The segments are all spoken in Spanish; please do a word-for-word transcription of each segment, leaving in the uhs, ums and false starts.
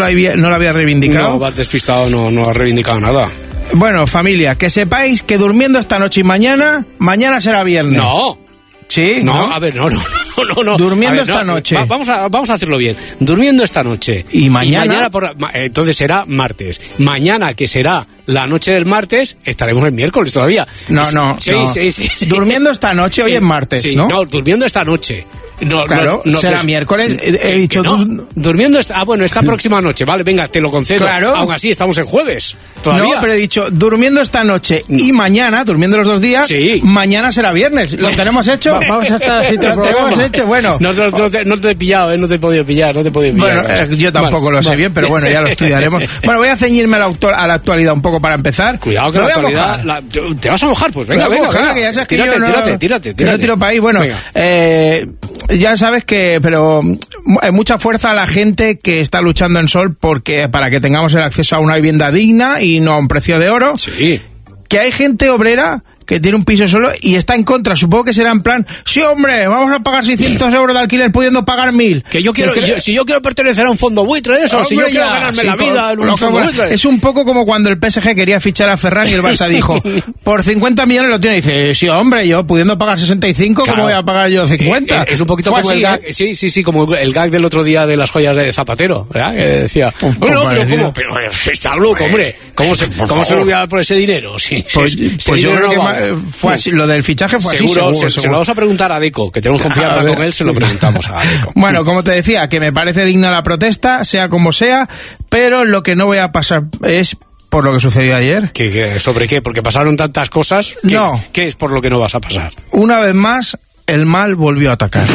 lo había, no lo había reivindicado. No, vas despistado, no, no ha reivindicado nada. Bueno, familia, que sepáis que durmiendo esta noche y mañana, mañana será viernes. No. Sí, no, ¿no? a ver, no, no, no, no. Durmiendo ver, esta no, noche. Va, vamos, a, vamos a hacerlo bien. Durmiendo esta noche. Y mañana. Y mañana por, ma, entonces será martes. Mañana, que será la noche del martes, estaremos el miércoles todavía. No, no. Sí, no. sí, sí, sí. Durmiendo esta noche, hoy es martes, sí, ¿no? No, durmiendo esta noche. No, claro, no, no, será pues, miércoles. He, he dicho no, tú... durmiendo esta, ah, bueno, esta próxima noche, vale, venga, te lo concedo. Claro. Aún así, estamos en jueves. ¿Todavía? No, pero he dicho durmiendo esta noche y mañana, durmiendo los dos días, sí. Mañana será viernes. ¿Lo tenemos hecho? Va, vamos a estar así todo el Lo tenemos programa. hecho, bueno. No, no, no, te, no te he pillado, eh, no te he podido pillar, no te he podido pillar. Bueno, eh, yo tampoco vale, lo sé vale. bien, pero bueno, ya lo estudiaremos. Bueno, voy a ceñirme a la, a la actualidad un poco para empezar. Cuidado que la actualidad... La, ¿Te vas a mojar? Pues venga, venga, mojar, venga. Que ya sabes que tírate, yo no, tírate, tírate, tírate. Que no tiro para ahí. Bueno, eh, ya sabes que... Pero hay mucha fuerza a la gente que está luchando en Sol porque para que tengamos el acceso a una vivienda digna y no a un precio de oro. Sí. Que hay gente obrera que tiene un piso solo y está en contra. Supongo que será en plan, sí, hombre, vamos a pagar seiscientos euros de alquiler pudiendo pagar mil. Que yo quiero, yo, si yo quiero pertenecer a un fondo buitre de eso, hombre, si yo quiero ya, ganarme sí, la vida en un no, fondo buitre. Es un poco como cuando el P S G quería fichar a Ferran y el Barça dijo, por cincuenta millones lo tiene. Y dice, sí, hombre, yo pudiendo pagar sesenta y cinco, claro. ¿Cómo voy a pagar yo cincuenta? Es, es un poquito Fue como así, el gag, ¿eh? sí, sí, sí, como el gag del otro día de las joyas de Zapatero, ¿verdad? Que decía, bueno, pero ¿cómo? Pero está loco, hombre. ¿Cómo se, cómo se lo voy a dar por ese dinero? Sí, pues, sí, pues yo creo que fue así. Lo del fichaje fue seguro, así, seguro, se, seguro. se lo vamos a preguntar a Deco, que tenemos confianza con él, se lo preguntamos a Deco. Bueno, como te decía, que me parece digna la protesta, sea como sea, pero lo que no voy a pasar es por lo que sucedió ayer. ¿Qué, qué, ¿Sobre qué? Porque pasaron tantas cosas. ¿Qué, no. ¿Qué es por lo que no vas a pasar? Una vez más, el mal volvió a atacar.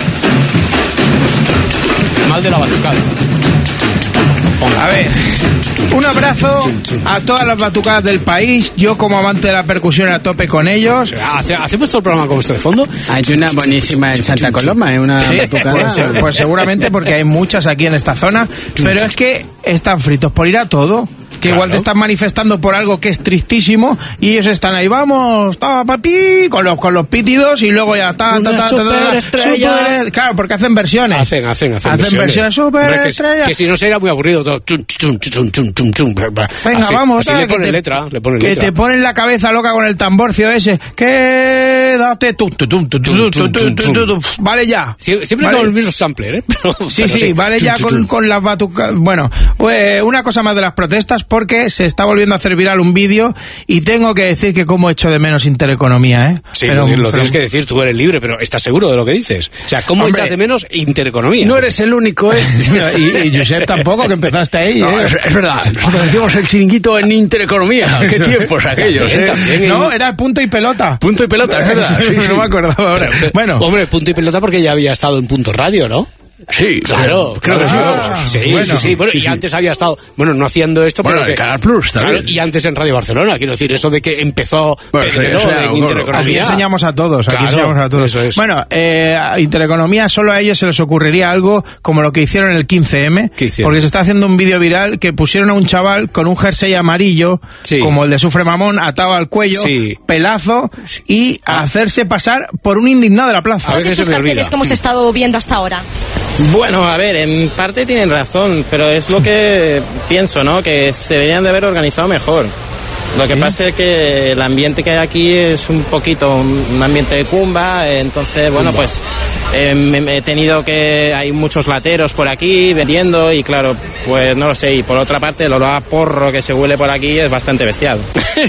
El mal de la batucada. A ver, un abrazo a todas las batucadas del país. Yo, como amante de la percusión, a tope con ellos. ¿Hace, ¿Hacemos todo el programa con esto de fondo? Hay una buenísima en Santa Coloma, ¿eh? Una sí, batucada. Pues, pues seguramente porque hay muchas aquí en esta zona. Pero es que están fritos por ir a todo. Que claro. Igual te están manifestando por algo que es tristísimo y ellos están ahí, vamos, ta, papi, con los, con los pítidos y luego ya ta, ta, ta, ta, ta, super, claro, porque hacen versiones. Hacen, hacen, hacen, hacen versiones super estrellas. Que, que si no sería muy aburrido todo. Chum, chum, chum, chum, chum, chum. Venga, así, vamos, así ta, le ponen te, letra, le ponen que letra. te ponen la cabeza loca con el tamborcio ese. Quédate tú, tú, tú, tú, tú, tú, tú, tú, tú. Vale ya. Sie, siempre vale. Con el mismo sampler, ¿eh? Pero, sí, pero sí, sí, vale ya con, con las batucas. Bueno, eh, una cosa más de las protestas porque se está volviendo a hacer viral un vídeo y tengo que decir que como echo de menos Intereconomía, ¿eh? Sí, pero, lo, lo pero... tienes que decir, tú eres libre, pero ¿estás seguro de lo que dices? O sea, ¿cómo Hombre, echas de menos Intereconomía? No eres el único, ¿eh? y, y Josep tampoco, que empezaste ahí, no, ¿eh? Es, es verdad, nosotros decimos el chiringuito en Intereconomía. ¿Qué tiempos aquellos, también, eh? También, no, era punto y pelota. Punto y pelota, es verdad. Sí, sí, no me acordaba ahora. Pero, bueno. Hombre, punto y pelota porque ya había estado en Punto Radio, ¿no? Sí, claro, creo claro, que sí. Sí, bueno, sí, sí. Bueno, sí, y sí. antes había estado, bueno, no haciendo esto, bueno, pero en Canal Plus también. Claro, y antes en Radio Barcelona, quiero decir, eso de que empezó bueno, primero sí, o sea, en Intereconomía. Aquí enseñamos a todos, aquí claro, enseñamos a todos. Eso es. Bueno, eh, a Intereconomía solo a ellos se les ocurriría algo como lo que hicieron en el quince eme, porque se está haciendo un vídeo viral que pusieron a un chaval con un jersey amarillo, sí. como el de Sufre Mamón, atado al cuello, sí. pelazo, y a ah. hacerse pasar por un indignado de la plaza. A veces estos carteles que hemos estado viendo hasta ahora. Bueno, a ver, en parte tienen razón, pero es lo que pienso, ¿no? Que se deberían de haber organizado mejor. Lo que ¿Sí? pasa es que el ambiente que hay aquí es un poquito un ambiente de cumba, entonces, bueno, cumba. pues eh, he tenido que... Hay muchos lateros por aquí vendiendo y, claro, pues no lo sé. Y por otra parte, el olor a porro que se huele por aquí es bastante bestial.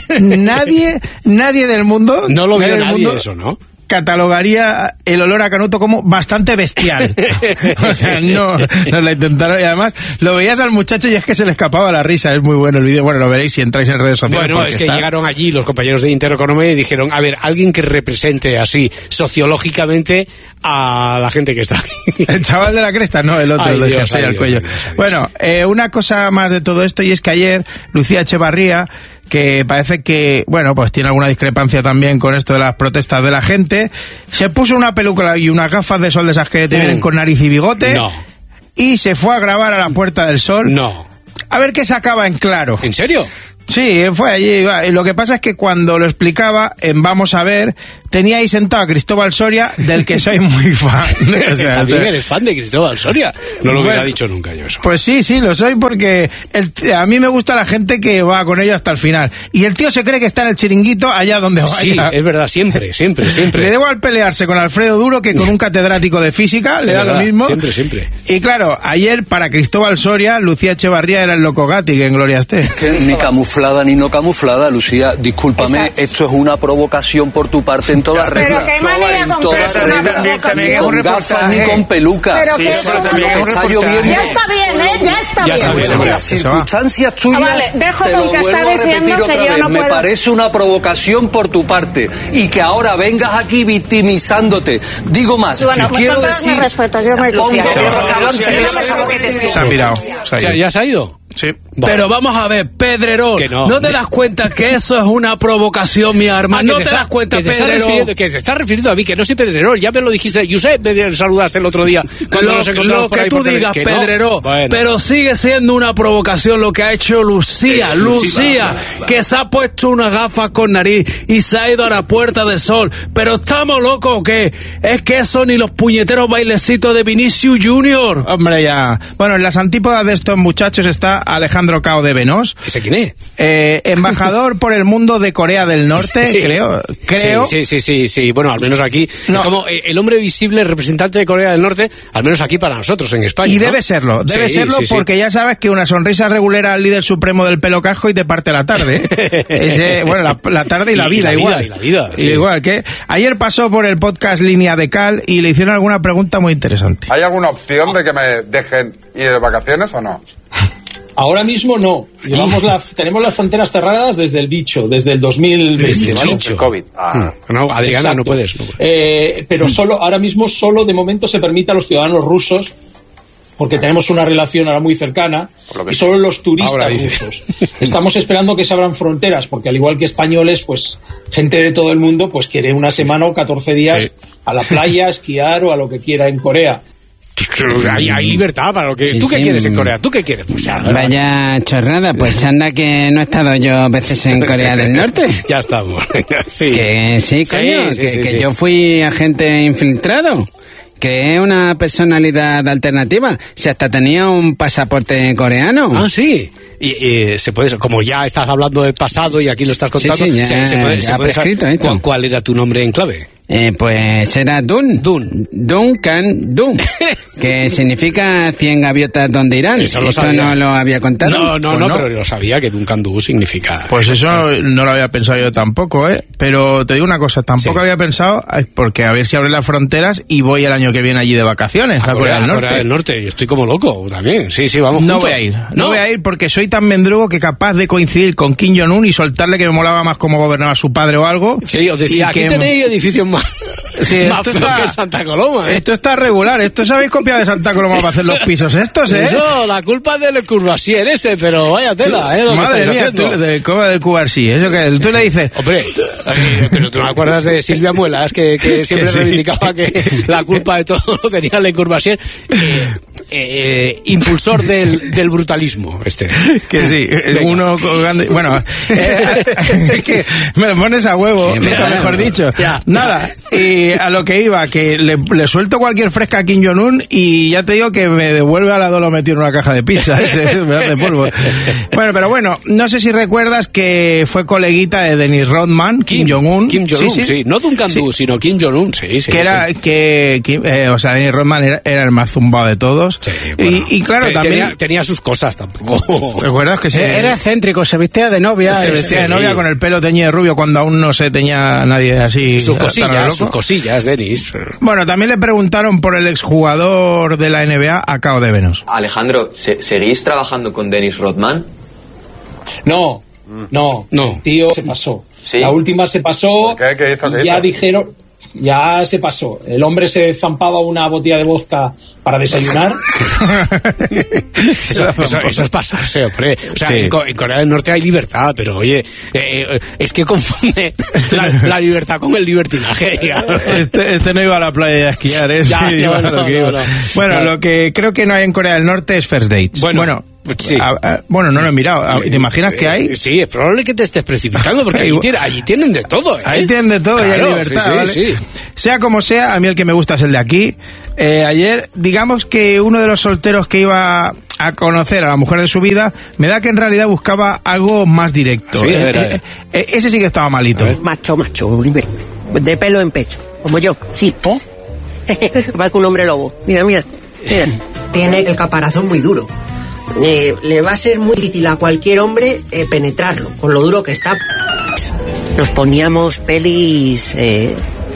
nadie, nadie del mundo... No lo nadie vio nadie mundo, eso, ¿no? catalogaría el olor a canuto como bastante bestial. O sea, no, no la intentaron. Y además, lo veías al muchacho y es que se le escapaba la risa. Es muy bueno el vídeo. Bueno, lo veréis si entráis en redes sociales. Bueno, es que está... llegaron allí los compañeros de Intereconomía y dijeron, a ver, alguien que represente así, sociológicamente, a la gente que está aquí. El chaval de la cresta, no, el otro, ay, el Dios, jersey ay, al Dios, cuello. ay, Dios, ay, Dios. Bueno, eh, una cosa más de todo esto, y es que ayer Lucía Echevarría, que parece que, bueno, pues tiene alguna discrepancia también con esto de las protestas de la gente, se puso una peluca y unas gafas de sol de esas que te vienen mm. con nariz y bigote, no. y se fue a grabar a la Puerta del Sol. No. A ver qué sacaba en claro. ¿En serio? Sí, fue allí. Y lo que pasa es que cuando lo explicaba en Vamos a ver, tenía ahí sentado a Cristóbal Soria, del que soy muy fan. O sea, también eres fan de Cristóbal Soria. No lo bueno, hubiera dicho nunca yo eso. Pues sí, sí, lo soy porque el, a mí me gusta la gente que va con ello hasta el final. Y el tío se cree que está en el chiringuito allá donde vaya. Sí, es verdad, siempre, siempre, siempre. Le debo al pelearse con Alfredo Duro que con un catedrático de física, le da verdad, lo mismo. Siempre, siempre. Y claro, ayer para Cristóbal Soria, Lucía Echevarría era el loco Gatti, que en gloria esté. Ni camuflada ni no camuflada, Lucía, discúlpame, exacto. Esto es una provocación por tu parte en toda regla. Pero qué manera con toda regla. Ni con gafas ni con pelucas. Pero que eso está lloviendo. Ya está bien, ¿eh? Ya está ya bien. Está bien. Las circunstancias tuyas, ah, vale. Dejo te con lo que vuelvo está a repetir diciendo otra que vez. yo no Me puedo. parece una provocación por tu parte y que ahora vengas aquí victimizándote. Digo más, bueno, pues quiero con decir... mi respeto, yo me confío. Se ha mirado. ¿Ya se ha ido? Sí. Bueno. Pero vamos a ver, Pedrerol, que no. ¿no te das cuenta que eso es una provocación, mi arma? Ah, ¿No te, te está, das cuenta, que te Pedrerol? Que te estás refiriendo a mí, que no soy Pedrerol, ya me lo dijiste, Josep, me saludaste el otro día. Lo, nos lo que tú digas, que Pedrerol, no. Bueno. Pero sigue siendo una provocación lo que ha hecho Lucía, Lucía, que se ha puesto una gafa con nariz y se ha ido a la Puerta del Sol. Pero estamos locos, ¿o qué? Es que eso ni los puñeteros bailecitos de Vinicius Junior. Hombre, ya. Bueno, en las antípodas de estos muchachos está Alejandro Cao de Venós. ¿Ese quién es? Eh, embajador por el mundo de Corea del Norte, sí. creo. creo. Sí, sí, sí, sí, sí. Bueno, al menos aquí. No. Es como el hombre visible representante de Corea del Norte, al menos aquí para nosotros, en España. Y ¿no? debe serlo, debe sí, serlo sí, porque sí. Ya sabes que una sonrisa regulera al líder supremo del pelo casco y te parte la tarde. Ese, bueno, la, la tarde y la vida, y la igual. Vida, y la vida. Sí. Igual que ayer pasó por el podcast Línea de Cal y le hicieron alguna pregunta muy interesante. ¿Hay alguna opción de que me dejen ir de vacaciones o no? Ahora mismo no. Llevamos la, tenemos las fronteras cerradas desde el bicho, desde el dos mil veinte, ¿vale? El COVID. Ah. No, Adriana, no puedes. No puedes. Eh, pero solo, ahora mismo solo de momento se permite a los ciudadanos rusos, porque tenemos una relación ahora muy cercana, y solo los turistas rusos. Estamos esperando que se abran fronteras, porque al igual que españoles, pues gente de todo el mundo pues quiere una semana o catorce días sí. a la playa, a esquiar o a lo que quiera en Corea. Hay, hay libertad para lo que... Sí, ¿Tú qué sí. quieres en Corea? ¿Tú qué quieres? Pues ya, vaya chorrada, pues anda que no he estado yo veces en Corea del Norte. Ya estamos. Sí. Que sí, coño, sí, que, sí, que sí. yo fui agente infiltrado. Que es una personalidad alternativa. Si hasta tenía un pasaporte coreano. Ah, sí. Y, y se puede, como ya estás hablando del pasado y aquí lo estás contando, sí, sí, ya, se, se puede, se puede saber cuál, cuál era tu nombre en clave. Eh, pues era Dun. Dun. Duncan Dun. Que significa cien gaviotas donde irán. Eso lo Esto sabía. no lo había contado. No, no, pues no, no, pero lo sabía que Duncan Du significa. Pues eso no lo había pensado yo tampoco, ¿eh? Pero te digo una cosa, tampoco sí. había pensado, porque a ver si abren las fronteras y voy el año que viene allí de vacaciones a, a Corea, Corea del Norte. Corea del Norte, yo estoy como loco también. Sí, sí, vamos No juntos. voy a ir, no, no voy a ir porque soy tan mendrugo que capaz de coincidir con Kim Jong-un y soltarle que me molaba más cómo gobernaba su padre o algo. Sí, os decía, aquí que... tenéis edificios más, sí, más feos que Santa Coloma. ¿eh? Esto está regular, esto sabéis copiar de Santa Coloma para hacer los pisos estos, ¿eh? Eso, la culpa es del Courvoisier ese, pero vaya tela, ¿eh? Lo Madre que mía, tú, de, ¿cómo del Courvoisier? Eso que tú le dices... Hombre, pero tú no acuerdas de Silvia Muelas, que, que siempre que sí. reivindicaba que la culpa de todo lo tenía Le Courvoisier, eh, eh, impulsor del, del brutalismo, este. Que sí, Venga. uno grande... Bueno, eh, es que me lo pones a huevo, sí, mira, mejor dicho. Ya, Nada, ya. y a lo que iba, que le, le suelto cualquier fresca a Kim Jong-un y ya te digo que me devuelve a la Dolo metido en una caja de pizza, me hace polvo. Bueno, pero bueno, no sé si recuerdas que fue coleguita de Dennis Rodman, Kim, Kim Jong-un. Kim Jong-un, sí, sí. sí. No Duncan Du, sí. sino Kim Jong-un, sí, sí. Que era, sí. que, que eh, o sea, Dennis Rodman era, era el más zumbado de todos. Sí, bueno, y, y claro, te, también... Tenía, tenía sus cosas tampoco. ¿Recuerdas que se... Era excéntrico, se vestía de novia. Se vestía sí. de novia con el pelo teñido de rubio cuando aún no se teñía nadie así. Sus cosillas, sus cosillas, Dennis. Bueno, también le preguntaron por el exjugador de la N B A, a Cao de Venós. Alejandro, ¿seguís trabajando con Dennis Rodman? No, no, no. El tío se pasó. ¿Sí? La última se pasó. ¿Qué? ¿Qué hizo? ¿Qué y ya hizo? dijeron, ya se pasó. El hombre se zampaba una botella de vodka para desayunar. eso, eso, eso es pasarse, hombre. O sea, sí. en, en Corea del Norte hay libertad, pero oye, eh, eh, es que confunde la, la libertad con el libertinaje. Este, este no iba a la playa a esquiar, ¿eh? Ya, sí, no, no, lo que no, no. Bueno, no. lo que creo que no hay en Corea del Norte es first dates. Bueno, bueno Sí. A, a, bueno, no lo he mirado. ¿Te imaginas que hay? Sí, es probable que te estés precipitando porque allí, tiene, allí tienen de todo, ¿eh? Ahí tienen de todo, claro, y hay libertad, sí, sí, ¿vale? Sí. Sea como sea, a mí el que me gusta es el de aquí. Eh, ayer, digamos que uno de los solteros que iba a conocer a la mujer de su vida, me da que en realidad buscaba algo más directo. Sí, eh, a ver, a ver. Eh, eh, ese sí que estaba malito. Macho, macho, de pelo en pecho, como yo, sí. ¿Oh? Va con un hombre lobo. Mira, mira, mira. Tiene el caparazón muy duro. Eh, le va a ser muy difícil a cualquier hombre eh, penetrarlo, con lo duro que está. Nos poníamos pelis... Eh,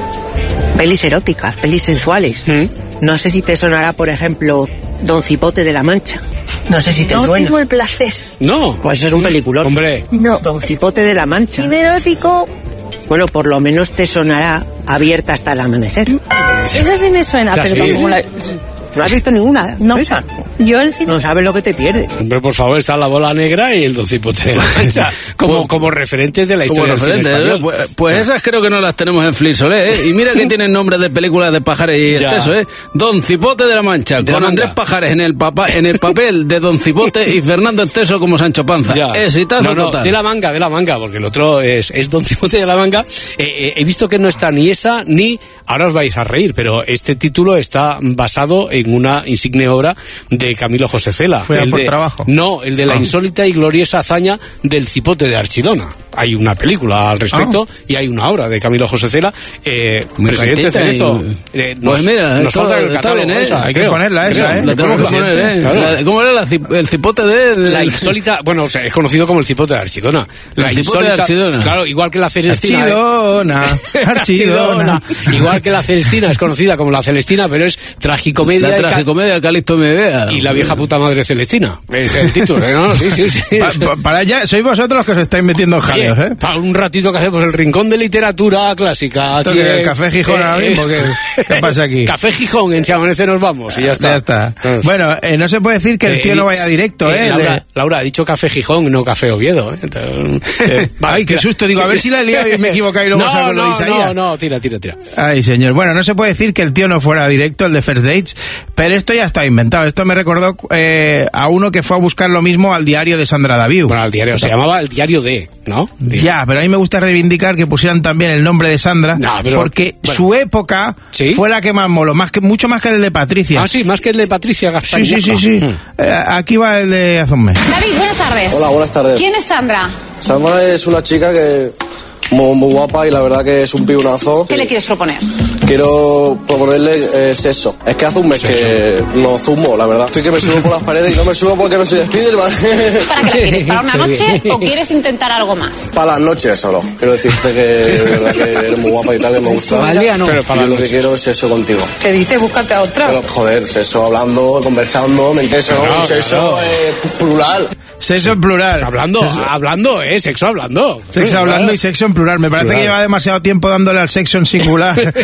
pelis eróticas, pelis sensuales. ¿Mm? No sé si te sonará, por ejemplo, Don Cipote de la Mancha. No sé si te no suena. No tengo el placer. No. Pues es un peliculón. Hombre. No. Don Cipote de la Mancha. ¿Y de erótico? Bueno, por lo menos te sonará Abierta hasta el amanecer. Eso sí me suena, ¿Ah, pero sí? tampoco la... ¿No has visto ninguna? No. ¿Esa? Yo el cine... No sabes lo que te pierdes. Hombre, por favor, está La Bola Negra y el Don Cipote de la Mancha como, como referentes de la historia del cine español. Pues, pues esas creo que no las tenemos en Flixolé, ¿eh? Y mira que tienen nombres de películas de Pajares y Esteso, ¿eh? Don Cipote de la Mancha, de con la Andrés Pajares en el, papa, en el papel de Don Cipote y Fernando Esteso como Sancho Panza. Ya. Exitazo no, no, total. de la manga, de la manga, porque el otro es, es Don Cipote de la Manga. Eh, eh, he visto que no está ni esa ni... Ahora os vais a reír, pero este título está basado en una insigne obra de Camilo José Cela. Fue el por de, trabajo. No, el de la ah. insólita y gloriosa hazaña del Cipote de Archidona. Hay una película al respecto ah. y hay una obra de Camilo José Cela. Eh, presidente Cerezo. Y... Eh, nos, pues mira, nos falta el catálogo, bien, ¿eh? esa, Hay creo, que ponerla esa, creo. ¿eh? La tenemos que poner, ¿eh? Claro. La, ¿Cómo era la, el Cipote de, de...? La insólita, bueno, o sea, es conocido como el Cipote de Archidona. La el insólita, de Archidona. Claro, igual que la Celestina. Archidona, eh. Archidona. Igual que la Celestina es conocida como la Celestina, pero es tragicomedia. La tragicomedia Calixto me vea. Y la vieja puta madre Celestina. Es el título, ¿eh? No, no, sí, sí, sí. Pa, pa, para allá, sois vosotros los que os estáis metiendo en jaleos, ¿eh? Para un ratito que hacemos el rincón de literatura clásica. Aquí el Café Gijón eh, ahora mismo, ¿qué, ¿qué pasa aquí? Café Gijón, en Si Amanece nos vamos y ya está. Ya está. Bueno, eh, no se puede decir que el tío eh, no vaya directo, ¿eh? eh Laura, de... Laura, ha dicho Café Gijón, no Café Oviedo. ¿eh? Entonces, eh, vale, ay, qué susto, digo, a ver si la he liado y me he equivocado y luego no, salgo no, lo de Isaías. No, no, tira, tira, tira. Ay, señor. Bueno, no se puede decir que el tío no fuera directo, el de First Dates, pero esto ya está inventado. Esto me recordó eh, a uno que fue a buscar lo mismo al diario de Sandra Daviu. Bueno, al diario, se llamaba el diario de, ¿no? De... Ya, pero a mí me gusta reivindicar que pusieran también el nombre de Sandra, no, pero, porque bueno. su época ¿Sí? fue la que más moló, más que, mucho más que el de Patricia. Ah, sí, más que el de Patricia Gaspar. Sí, sí, sí, sí. Hmm. Eh, aquí va el de hace un mes. David, buenas tardes. Hola, buenas tardes. ¿Quién es Sandra? Sandra es una chica que muy, muy guapa y la verdad que es un piunazo. ¿Qué le quieres proponer? Quiero proponerle eh, sexo. Es que hace un mes sexo. que no zumo, la verdad. Estoy que me subo por las paredes y no me subo porque no soy Spiderman. ¿Para qué la quieres? ¿Para una noche o quieres intentar algo más? Para las noches solo. Quiero decirte que de verdad que eres muy guapa y tal, que me gusta. Vale, no. Pero para yo lo que quiero es sexo contigo. ¿Qué dices? Búscate a otra. Pero, joder, sexo hablando, conversando, menteso, no, sexo no. Eh, plural. Sexo en plural. Hablando, sexo. hablando, eh, sexo hablando. Sexo sí, hablando claro. Y sexo en plural. Me parece plural. Que lleva demasiado tiempo dándole al sexo en singular.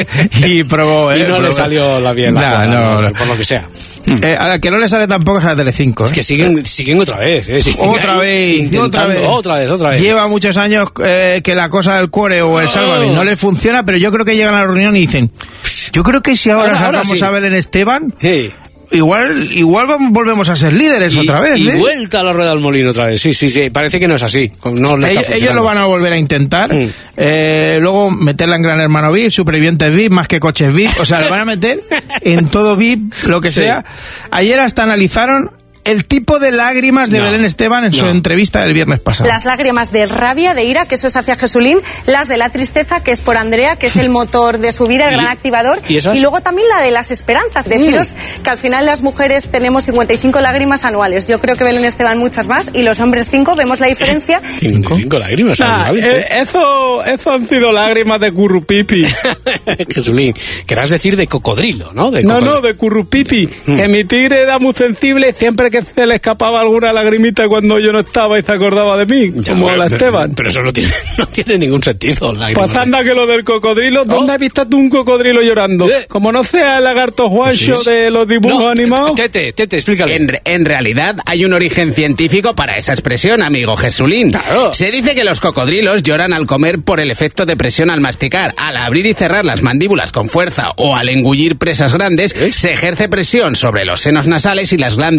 y probó, eh. Y no probó. le salió la bien. La nah, no, no, por lo que sea. Eh, a la que no le sale tampoco es a la Telecinco. ¿eh? Es que siguen, siguen otra vez, eh. Siguen otra vez, otra vez. Otra vez, otra vez. Lleva muchos años eh, que la cosa del cuore o el oh. Sálvame no le funciona, pero yo creo que llegan a la reunión y dicen, yo creo que si ahora, ahora, ahora vamos sí. a Belén Esteban... Sí. Igual, igual volvemos a ser líderes y, otra vez. Y ¿eh? vuelta a la rueda del molino otra vez. Sí, sí, sí. Parece que no es así. No le está ellos, ellos lo van a volver a intentar. Mm. Eh, luego meterla en Gran Hermano V I P, Supervivientes V I P, más que coches V I P. O sea, le van a meter en todo V I P, lo que sí. sea. Ayer hasta analizaron el tipo de lágrimas de no, Belén Esteban en su no. entrevista del viernes pasado. Las lágrimas de rabia, de ira, que eso es hacia Jesulín, las de la tristeza, que es por Andrea, que es el motor de su vida, el ¿Y? gran activador, ¿Y, y luego también la de las esperanzas. Deciros mm. que al final las mujeres tenemos cincuenta y cinco lágrimas anuales. Yo creo que Belén Esteban muchas más, y los hombres cinco, vemos la diferencia. cincuenta y cinco lágrimas nah, anuales. Eh, eso, eso han sido lágrimas de currupipi. Jesulín, querrás decir de cocodrilo, ¿no? De no, no, de currupipi. Mm. Que mi tigre era muy sensible siempre que que se le escapaba alguna lagrimita cuando yo no estaba y se acordaba de mí, ya, como bueno, a la Esteban. Pero eso no tiene, no tiene ningún sentido. Pues anda que lo del cocodrilo, ¿dónde oh. has visto tú un cocodrilo llorando? ¿Eh? Como no sea el lagarto Juancho pues de los dibujos no, animados. Tete, Tete, explícale. En, en realidad hay un origen científico para esa expresión, amigo Jesulín. Claro. Se dice que los cocodrilos lloran al comer por el efecto de presión al masticar. Al abrir y cerrar las mandíbulas con fuerza o al engullir presas grandes, ¿Es? se ejerce presión sobre los senos nasales y las glándulas lácteas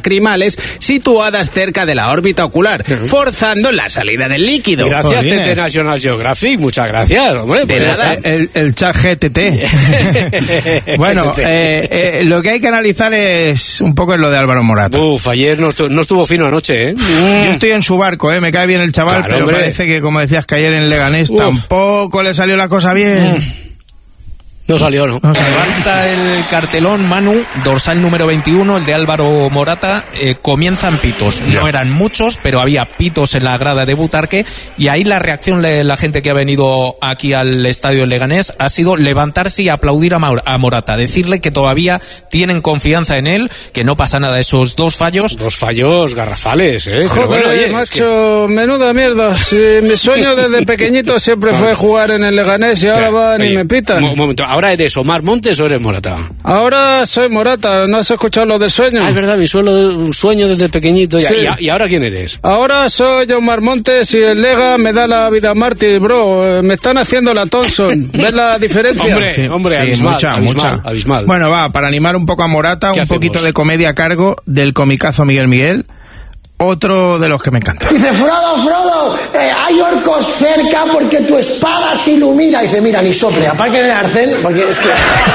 lacrimales situadas cerca de la órbita ocular, uh-huh. forzando la salida del líquido. Gracias, T T National Geographic, muchas gracias, hombre. De nada. El, el chat G T T. Bueno, eh, eh, lo que hay que analizar es un poco lo de Álvaro Morata. Uf, ayer no estuvo, no estuvo fino anoche, ¿eh? Yo estoy en su barco, ¿eh? Me cae bien el chaval, claro, pero hombre. Parece que, como decías, que ayer en Leganés Uf. tampoco le salió la cosa bien. Mm. No salió, ¿no? no salió. Levanta el cartelón, Manu, dorsal número veintiuno, el de Álvaro Morata, eh, comienzan pitos. No eran muchos, pero había pitos en la grada de Butarque, y ahí la reacción de la gente que ha venido aquí al estadio Leganés ha sido levantarse y aplaudir a, Maur- a Morata, decirle que todavía tienen confianza en él, que no pasa nada de esos dos fallos. Dos fallos garrafales, ¿eh? Joder, bueno, oye, macho, que... menuda mierda. Si mi sueño desde pequeñito siempre fue jugar en el Leganés y ahora van y me pitan. Un momento, ¿ahora eres Omar Montes o eres Morata? Ahora soy Morata, ¿no has escuchado lo del sueño? Ah, es verdad, mi suelo, sueño desde pequeñito. Sí. ¿Y, ¿Y ahora quién eres? Ahora soy Omar Montes y el Lega me da la vida mártir, bro. Me están haciendo la Thompson. ¿Ves la diferencia? Hombre, sí, hombre, sí, abismal, mucha, abismal, mucha. abismal. Bueno, va, para animar un poco a Morata, un hacemos? poquito de comedia a cargo del comicazo Miguel Miguel. Otro de los que me encanta. Dice, Frodo, Frodo, eh, hay orcos cerca porque tu espada se ilumina. Dice, mira, ni sople, aparte en el arcén, porque es que...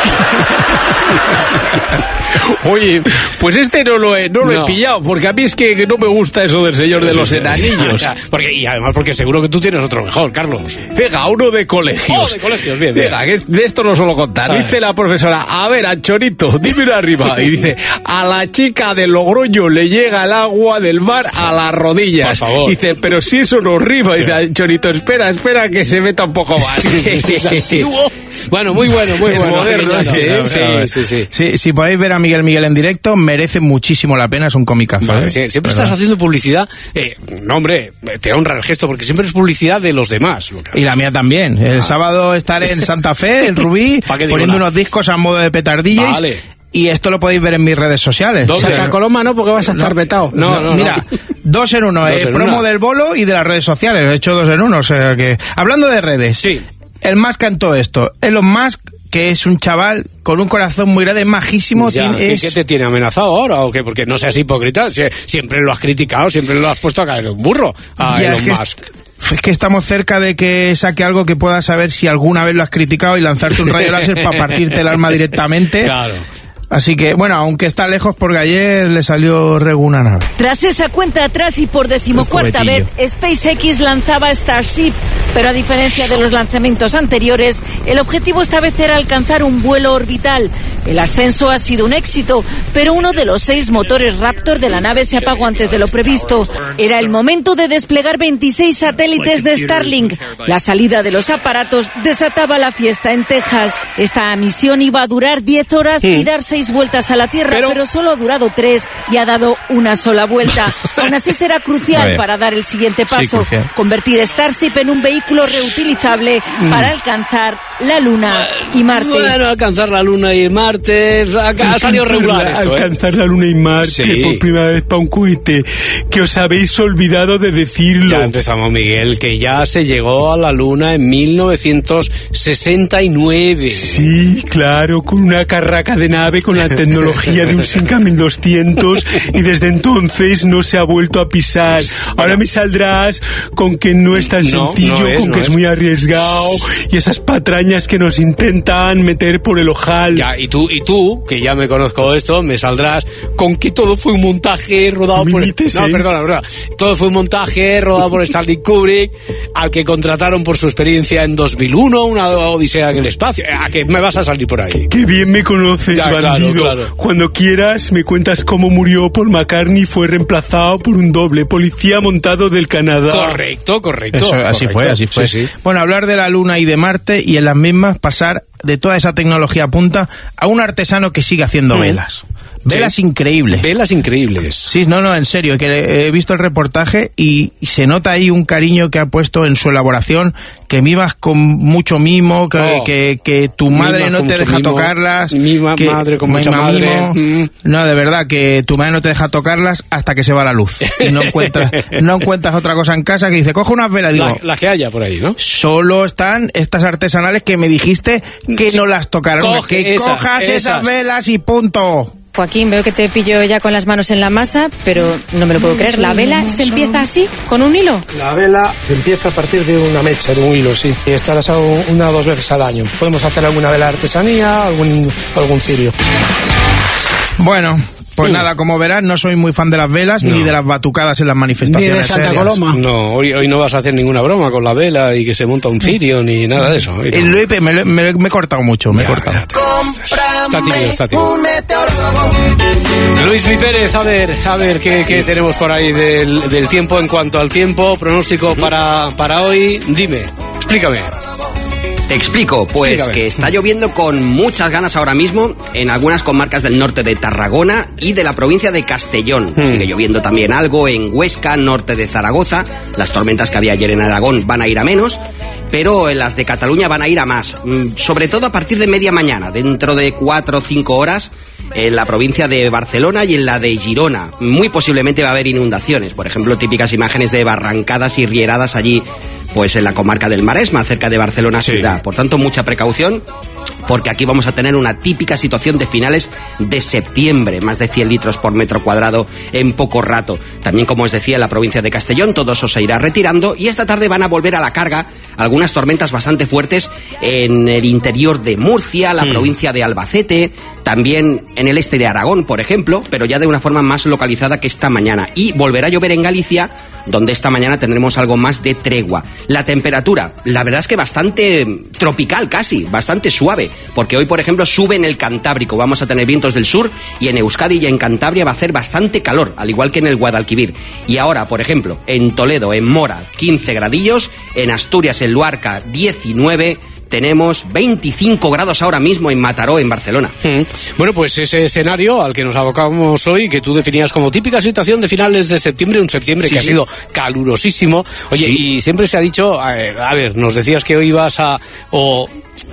Oye, pues este no lo he, no lo no. he pillado, porque a mí es que no me gusta eso del Señor de los Enanillos. O sea, porque, y además porque seguro que tú tienes otro mejor, Carlos. Venga, uno de colegios. Oh, de colegios, bien, bien. Venga, que de esto no suelo contar. Ay. Dice la profesora, a ver, Anchorito, dime una arriba. Y dice, a la chica de Logroño le llega el agua del mar a las rodillas. Por favor. Dice, pero si eso no rima. Dice, Anchorito, espera, espera que se meta un poco más. Bueno, muy bueno, muy bueno. Moderno, sí, sí, sí, sí. Sí, si podéis ver a Miguel Miguel en directo, merece muchísimo la pena, es un cómicazo. Vale, ¿eh? sí, siempre ¿verdad? Estás haciendo publicidad. Eh, no, hombre, te honra el gesto, porque siempre es publicidad de los demás. Y la mía también. El ah. sábado estaré en Santa Fe, en Rubí, poniendo unos discos a modo de petardillas. Vale. Y esto lo podéis ver en mis redes sociales. Saca Coloma, ¿no? Porque vas a estar no, vetado. No, no, Mira, no. dos en uno. Dos eh, en promo una. Del bolo y de las redes sociales. He hecho dos en uno. O sea que... Hablando de redes. Sí. El Musk en todo esto. Elon Musk, que es un chaval con un corazón muy grande, majísimo. Ya, tiene, ¿qué, es... ¿Qué te tiene amenazado ahora o qué? Porque no seas hipócrita. Siempre lo has criticado, siempre lo has puesto a caer un burro a ya, Elon es Musk. Es, es que estamos cerca de que saque algo que puedas saber si alguna vez lo has criticado y lanzarte un rayo láser para partirte el alma directamente. Claro. Así que, bueno, aunque está lejos porque ayer le salió reguna nave. Tras esa cuenta atrás y por decimocuarta vez, SpaceX lanzaba Starship, pero a diferencia de los lanzamientos anteriores, el objetivo esta vez era alcanzar un vuelo orbital. El ascenso ha sido un éxito, pero uno de los seis motores Raptor de la nave se apagó antes de lo previsto. Era el momento de desplegar veintiséis satélites de Starlink. La salida de los aparatos desataba la fiesta en Texas. Esta misión iba a durar diez horas sí. y dar seis vueltas a la Tierra, pero... pero solo ha durado tres y ha dado una sola vuelta. Aún así será crucial para dar el siguiente paso, sí, convertir Starship en un vehículo reutilizable mm. para alcanzar la Luna y Marte. Bueno, alcanzar la Luna y Marte ha, ha salido regular esto, ¿eh? Alcanzar la Luna y Marte sí. por primera vez para un cohete, que os habéis olvidado de decirlo. Ya empezamos, Miguel, que ya se llegó a la Luna en mil novecientos sesenta y nueve. Sí, claro, con una carraca de nave con la tecnología de un Simca mil doscientos y desde entonces no se ha vuelto a pisar. Ahora me saldrás con que no es tan no, sencillo, no es, con no que es. es muy arriesgado y esas patrañas que nos intentan meter por el ojal. Ya, y tú, y tú, que ya me conozco esto, me saldrás con que todo fue un montaje rodado por... Mites, no, ¿eh? perdona, perdona. Todo fue un montaje rodado por Stanley Kubrick, al que contrataron por su experiencia en dos mil uno, una odisea en el espacio. ¿A que me vas a salir por ahí? Qué bien me conoces, ya, bandido. Claro, claro. Cuando quieras me cuentas cómo murió Paul McCartney, fue reemplazado por un doble policía montado del Canadá. Correcto, correcto. Eso, así correcto. fue, así fue. Sí, sí. Bueno, hablar de la Luna y de Marte y en las mismas pasar de toda esa tecnología punta a un artesano que sigue haciendo mm. velas. Velas sí. increíbles. Velas increíbles. Sí, no, no, en serio, que he visto el reportaje y se nota ahí un cariño que ha puesto en su elaboración, que mimas con mucho mimo, que, oh. que, que tu madre no te deja mimo. tocarlas. Mi ma- que, madre con mucha madre. Mm. No, de verdad, que tu madre no te deja tocarlas hasta que se va la luz. Y no encuentras, no encuentras otra cosa en casa que dice, coge unas velas. Digo, la, la que haya por ahí, ¿no? Solo están estas artesanales que me dijiste que sí. no las tocaran. Coge que esa, cojas esas. esas velas y punto. Joaquín, veo que te pillo ya con las manos en la masa, pero no me lo puedo creer. ¿La vela se empieza así, con un hilo? La vela empieza a partir de una mecha, de un hilo, sí. Y está lanzado una o dos veces al año. Podemos hacer alguna vela de artesanía, algún, algún cirio. Bueno, pues uh. nada, como verás, no soy muy fan de las velas no. ni de las batucadas en las manifestaciones. Ni de Santa serias. Coloma. No, hoy, hoy no vas a hacer ninguna broma con la vela y que se monta un cirio ni nada de eso. El Luis, me, me, me he cortado mucho, me ya, he cortado. Está tímido, está tímido. Luis Mi Pérez, a ver, a ver qué, qué tenemos por ahí del, del tiempo en cuanto al tiempo, pronóstico para, para hoy. Dime, explícame. Te explico, pues Explícame. que está lloviendo con muchas ganas ahora mismo en algunas comarcas del norte de Tarragona y de la provincia de Castellón. Hmm. Sigue lloviendo también algo en Huesca, norte de Zaragoza. Las tormentas que había ayer en Aragón van a ir a menos, pero en las de Cataluña van a ir a más. Sobre todo a partir de media mañana, dentro de cuatro o cinco horas, en la provincia de Barcelona y en la de Girona. Muy posiblemente va a haber inundaciones. Por ejemplo, típicas imágenes de barrancadas y rieradas allí, pues en la comarca del Maresma, cerca de Barcelona sí. ciudad. Por tanto, mucha precaución, porque aquí vamos a tener una típica situación de finales de septiembre, más de cien litros por metro cuadrado en poco rato. También, como os decía, en la provincia de Castellón, todo eso se irá retirando y esta tarde van a volver a la carga algunas tormentas bastante fuertes en el interior de Murcia, la sí. provincia de Albacete, también en el este de Aragón, por ejemplo, pero ya de una forma más localizada que esta mañana. Y volverá a llover en Galicia, donde esta mañana tendremos algo más de tregua. La temperatura, la verdad es que bastante tropical casi, bastante suave, porque hoy, por ejemplo, sube en el Cantábrico, vamos a tener vientos del sur, y en Euskadi y en Cantabria va a hacer bastante calor, al igual que en el Guadalquivir. Y ahora, por ejemplo, en Toledo, en Mora, quince gradillos, en Asturias, en Luarca, diecinueve, tenemos veinticinco grados ahora mismo en Mataró, en Barcelona. Mm. Bueno, pues ese escenario al que nos abocamos hoy, que tú definías como típica situación de finales de septiembre, un septiembre sí, que sí. ha sido calurosísimo. Oye, sí. y siempre se ha dicho, a ver, a ver, nos decías que hoy ibas a... o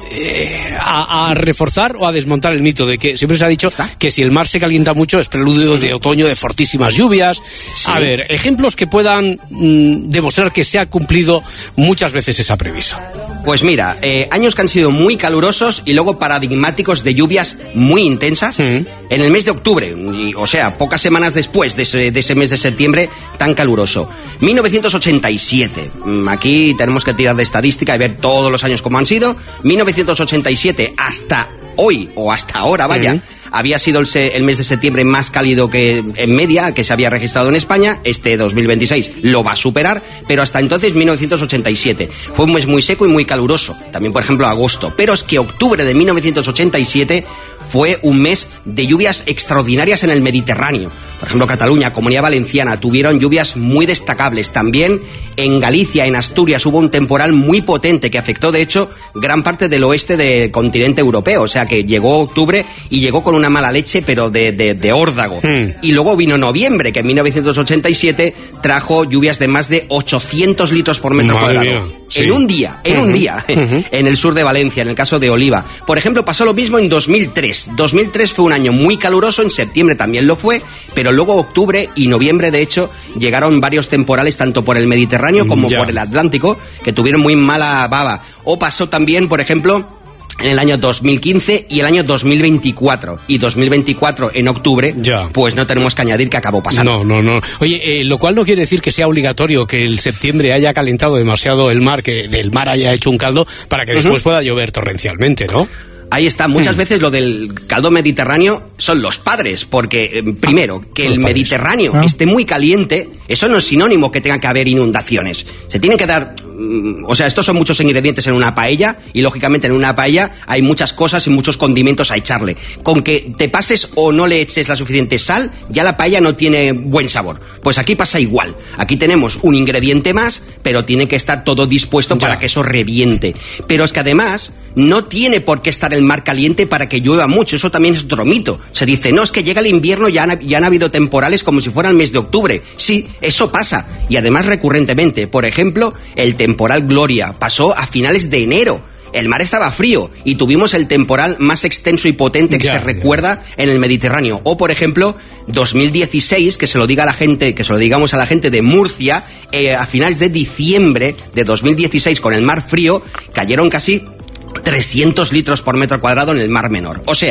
Eh, a, a reforzar o a desmontar el mito de que siempre se ha dicho ¿Está? que si el mar se calienta mucho es preludio de otoño, de fortísimas lluvias. Sí. A ver, ejemplos que puedan mmm, demostrar que se ha cumplido muchas veces esa previsión. Pues mira, eh, años que han sido muy calurosos y luego paradigmáticos de lluvias muy intensas mm. en el mes de octubre, y, o sea, pocas semanas después de ese, de ese mes de septiembre tan caluroso. mil novecientos ochenta y siete, aquí tenemos que tirar de estadística y ver todos los años como han sido. mil novecientos ochenta y siete hasta hoy, o hasta ahora, vaya, mm. había sido el, se, el mes de septiembre más cálido que en media que se había registrado en España. Este dos mil veintiséis lo va a superar, pero hasta entonces mil novecientos ochenta y siete fue un mes muy seco y muy caluroso. También, por ejemplo, agosto. Pero es que octubre de mil novecientos ochenta y siete fue un mes de lluvias extraordinarias en el Mediterráneo. Por ejemplo, Cataluña, Comunidad Valenciana tuvieron lluvias muy destacables. También en Galicia, en Asturias, hubo un temporal muy potente que afectó, de hecho, gran parte del oeste del continente europeo. O sea que llegó octubre y llegó con una mala leche, pero de, de, de órdago. Mm. Y luego vino noviembre, que en mil novecientos ochenta y siete trajo lluvias de más de ochocientos litros por metro Madre cuadrado. Mía. Sí. En un día, en uh-huh. un día, uh-huh. en el sur de Valencia, en el caso de Oliva. Por ejemplo, pasó lo mismo en dos mil tres. dos mil tres fue un año muy caluroso, en septiembre también lo fue, pero luego octubre y noviembre, de hecho, llegaron varios temporales tanto por el Mediterráneo como ya. por el Atlántico, que tuvieron muy mala baba. O pasó también, por ejemplo, en el año dos mil quince y el año dos mil veinticuatro. Y dos mil veinticuatro en octubre, ya. pues no tenemos que añadir que acabó pasando. No, no, no. Oye, eh, lo cual no quiere decir que sea obligatorio que el septiembre haya calentado demasiado el mar, que el mar haya hecho un caldo para que uh-huh. después pueda llover torrencialmente, ¿no? Ahí está, muchas mm. veces lo del caldo mediterráneo son los padres, porque eh, primero, que son el Mediterráneo ¿Ah? esté muy caliente, eso no es sinónimo que tenga que haber inundaciones. Se tienen que dar, mm, o sea, estos son muchos ingredientes en una paella, y lógicamente en una paella hay muchas cosas y muchos condimentos a echarle. Con que te pases o no le eches la suficiente sal, ya la paella no tiene buen sabor. Pues aquí pasa igual. Aquí tenemos un ingrediente más, pero tiene que estar todo dispuesto ya. para que eso reviente. Pero es que además no tiene por qué estar el mar caliente para que llueva mucho. Eso también es otro mito. Se dice, no, es que llega el invierno y ya han, ya han habido temporales como si fuera el mes de octubre. Sí, eso pasa. Y además recurrentemente. Por ejemplo, el temporal Gloria pasó a finales de enero. El mar estaba frío y tuvimos el temporal más extenso y potente que ya, se recuerda ya. en el Mediterráneo. O, por ejemplo, dos mil dieciséis, que se lo diga a la gente, que se lo digamos a la gente de Murcia, eh, a finales de diciembre de dos mil dieciséis, con el mar frío, cayeron casi trescientos litros por metro cuadrado en el Mar Menor. O sea,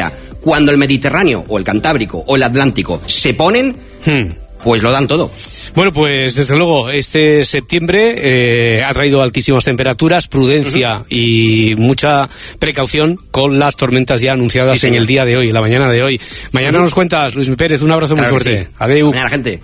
Cuando el Mediterráneo o el Cantábrico o el Atlántico se ponen, hmm. pues lo dan todo. Bueno, pues desde luego este septiembre eh, ha traído altísimas temperaturas, prudencia uh-huh. y mucha precaución con las tormentas ya anunciadas sí, en el día de hoy, en la mañana de hoy. Mañana uh-huh. nos cuentas, Luis Pérez, un abrazo claro muy fuerte. Sí. Adeu. Mañana, gente.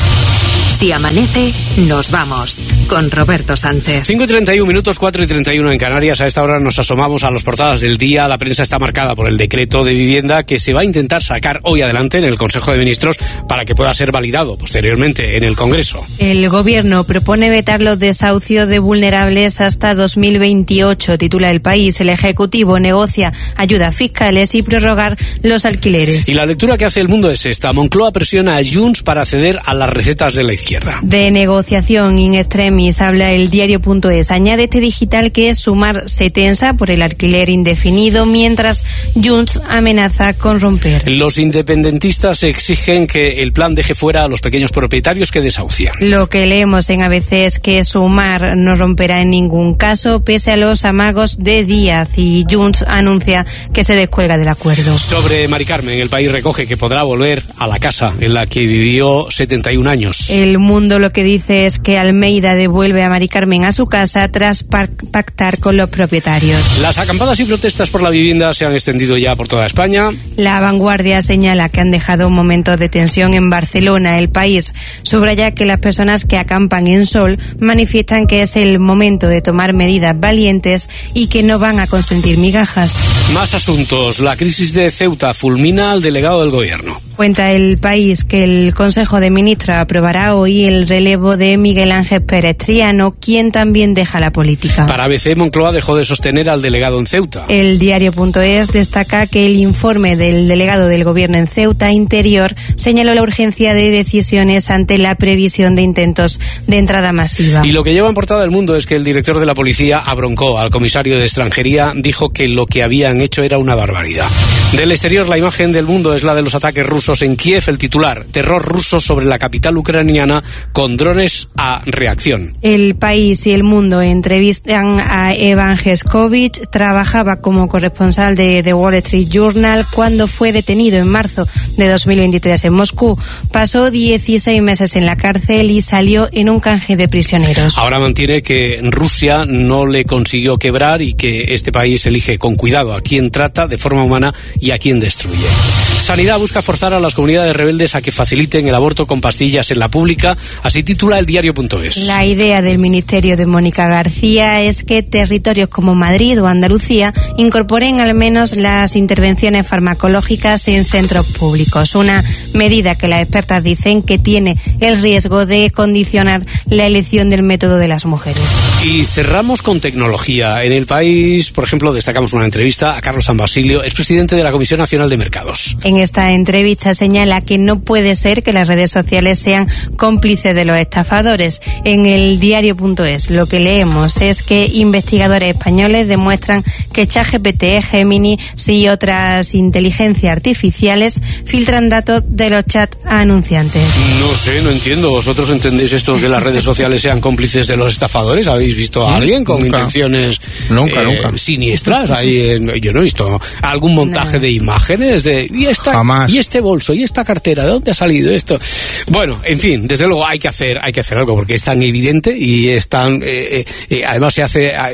Si amanece, nos vamos con Roberto Sánchez. cinco y treinta y uno minutos, cuatro y treinta y uno en Canarias. A esta hora nos asomamos a las portadas del día. La prensa está marcada por el decreto de vivienda que se va a intentar sacar hoy adelante en el Consejo de Ministros para que pueda ser validado posteriormente en el Congreso. El Gobierno propone vetar los desahucios de vulnerables hasta dos mil veintiocho, titula El País. El Ejecutivo negocia ayudas fiscales y prorrogar los alquileres. Y la lectura que hace El Mundo es esta. Moncloa presiona a Junts para ceder a las recetas de la izquierda. De negociación in extremis habla el diario.es. Añade este digital que Sumar se tensa por el alquiler indefinido, mientras Junts amenaza con romper. Los independentistas exigen que el plan deje fuera a los pequeños propietarios que desahucian. Lo que leemos en A B C es que Sumar no romperá en ningún caso, pese a los amagos de Díaz, y Junts anuncia que se descuelga del acuerdo. Sobre Mari Carmen, El País recoge que podrá volver a la casa en la que vivió setenta y un años. El Mundo lo que dice es que Almeida devuelve a Mari Carmen a su casa tras pactar con los propietarios. Las acampadas y protestas por la vivienda se han extendido ya por toda España. La Vanguardia señala que han dejado momentos de tensión en Barcelona. El País subraya que las personas que acampan en Sol manifiestan que es el momento de tomar medidas valientes y que no van a consentir migajas. Más asuntos. La crisis de Ceuta fulmina al delegado del Gobierno. Cuenta El País que el Consejo de Ministros aprobará hoy el relevo de Miguel Ángel Pérez Triano, quien también deja la política. Para A B C, Moncloa dejó de sostener al delegado en Ceuta. El diario.es destaca que el informe del delegado del Gobierno en Ceuta Interior señaló la urgencia de decisiones ante la previsión de intentos de entrada masiva. Y lo que lleva en portada El Mundo es que el director de la policía abroncó al comisario de Extranjería, dijo que lo que habían hecho era una barbaridad. Del exterior, la imagen del Mundo es la de los ataques rusos en Kiev. El titular: terror ruso sobre la capital ucraniana con drones a reacción. El País y El Mundo entrevistan a Evan Geskovich. Trabajaba como corresponsal de The Wall Street Journal cuando fue detenido en marzo de dos mil veintitrés en Moscú. Pasó dieciséis meses en la cárcel y salió en un canje de prisioneros. Ahora mantiene que Rusia no le consiguió quebrar y que este país elige con cuidado a quién trata de forma humana y a quién destruye. Sanidad busca forzar a las comunidades rebeldes a que faciliten el aborto con pastillas en la pública. Así titula el diario.es. La idea del ministerio de Mónica García es que territorios como Madrid o Andalucía incorporen al menos las intervenciones farmacológicas en centros públicos. Una medida que las expertas dicen que tiene el riesgo de condicionar la elección del método de las mujeres. Y cerramos con tecnología. En El País, por ejemplo, destacamos una entrevista a Carlos San Basilio, expresidente de la Comisión Nacional de Mercados. En esta entrevista señala que no puede ser que las redes sociales sean cómplices de los estafadores. En el diario.es lo que leemos es que investigadores españoles demuestran que ChatGPT, Gemini y otras inteligencias artificiales filtran datos de los chats a anunciantes. No sé, no entiendo. ¿Vosotros entendéis esto de que las redes sociales sean cómplices de los estafadores? ¿Habéis visto a alguien con nunca. intenciones nunca, eh, nunca. siniestras? Ahí en, yo no he visto algún montaje no. de imágenes de y esta Jamás. y este bolso y esta cartera, ¿de dónde ha salido esto? Bueno, en fin, desde luego hay que hacer hay que hacer algo porque es tan evidente y es tan eh, eh, además se hace a,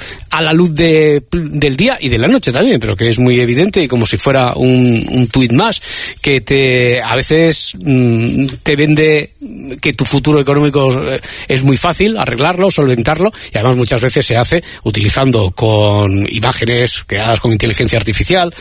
a la luz de, del día y de la noche también, pero que es muy evidente y como si fuera un, un tuit más que te a veces mm, te vende que tu futuro económico es muy fácil arreglarlo, solventarlo, y además muchas veces se hace utilizando con imágenes creadas con inteligencia artificial,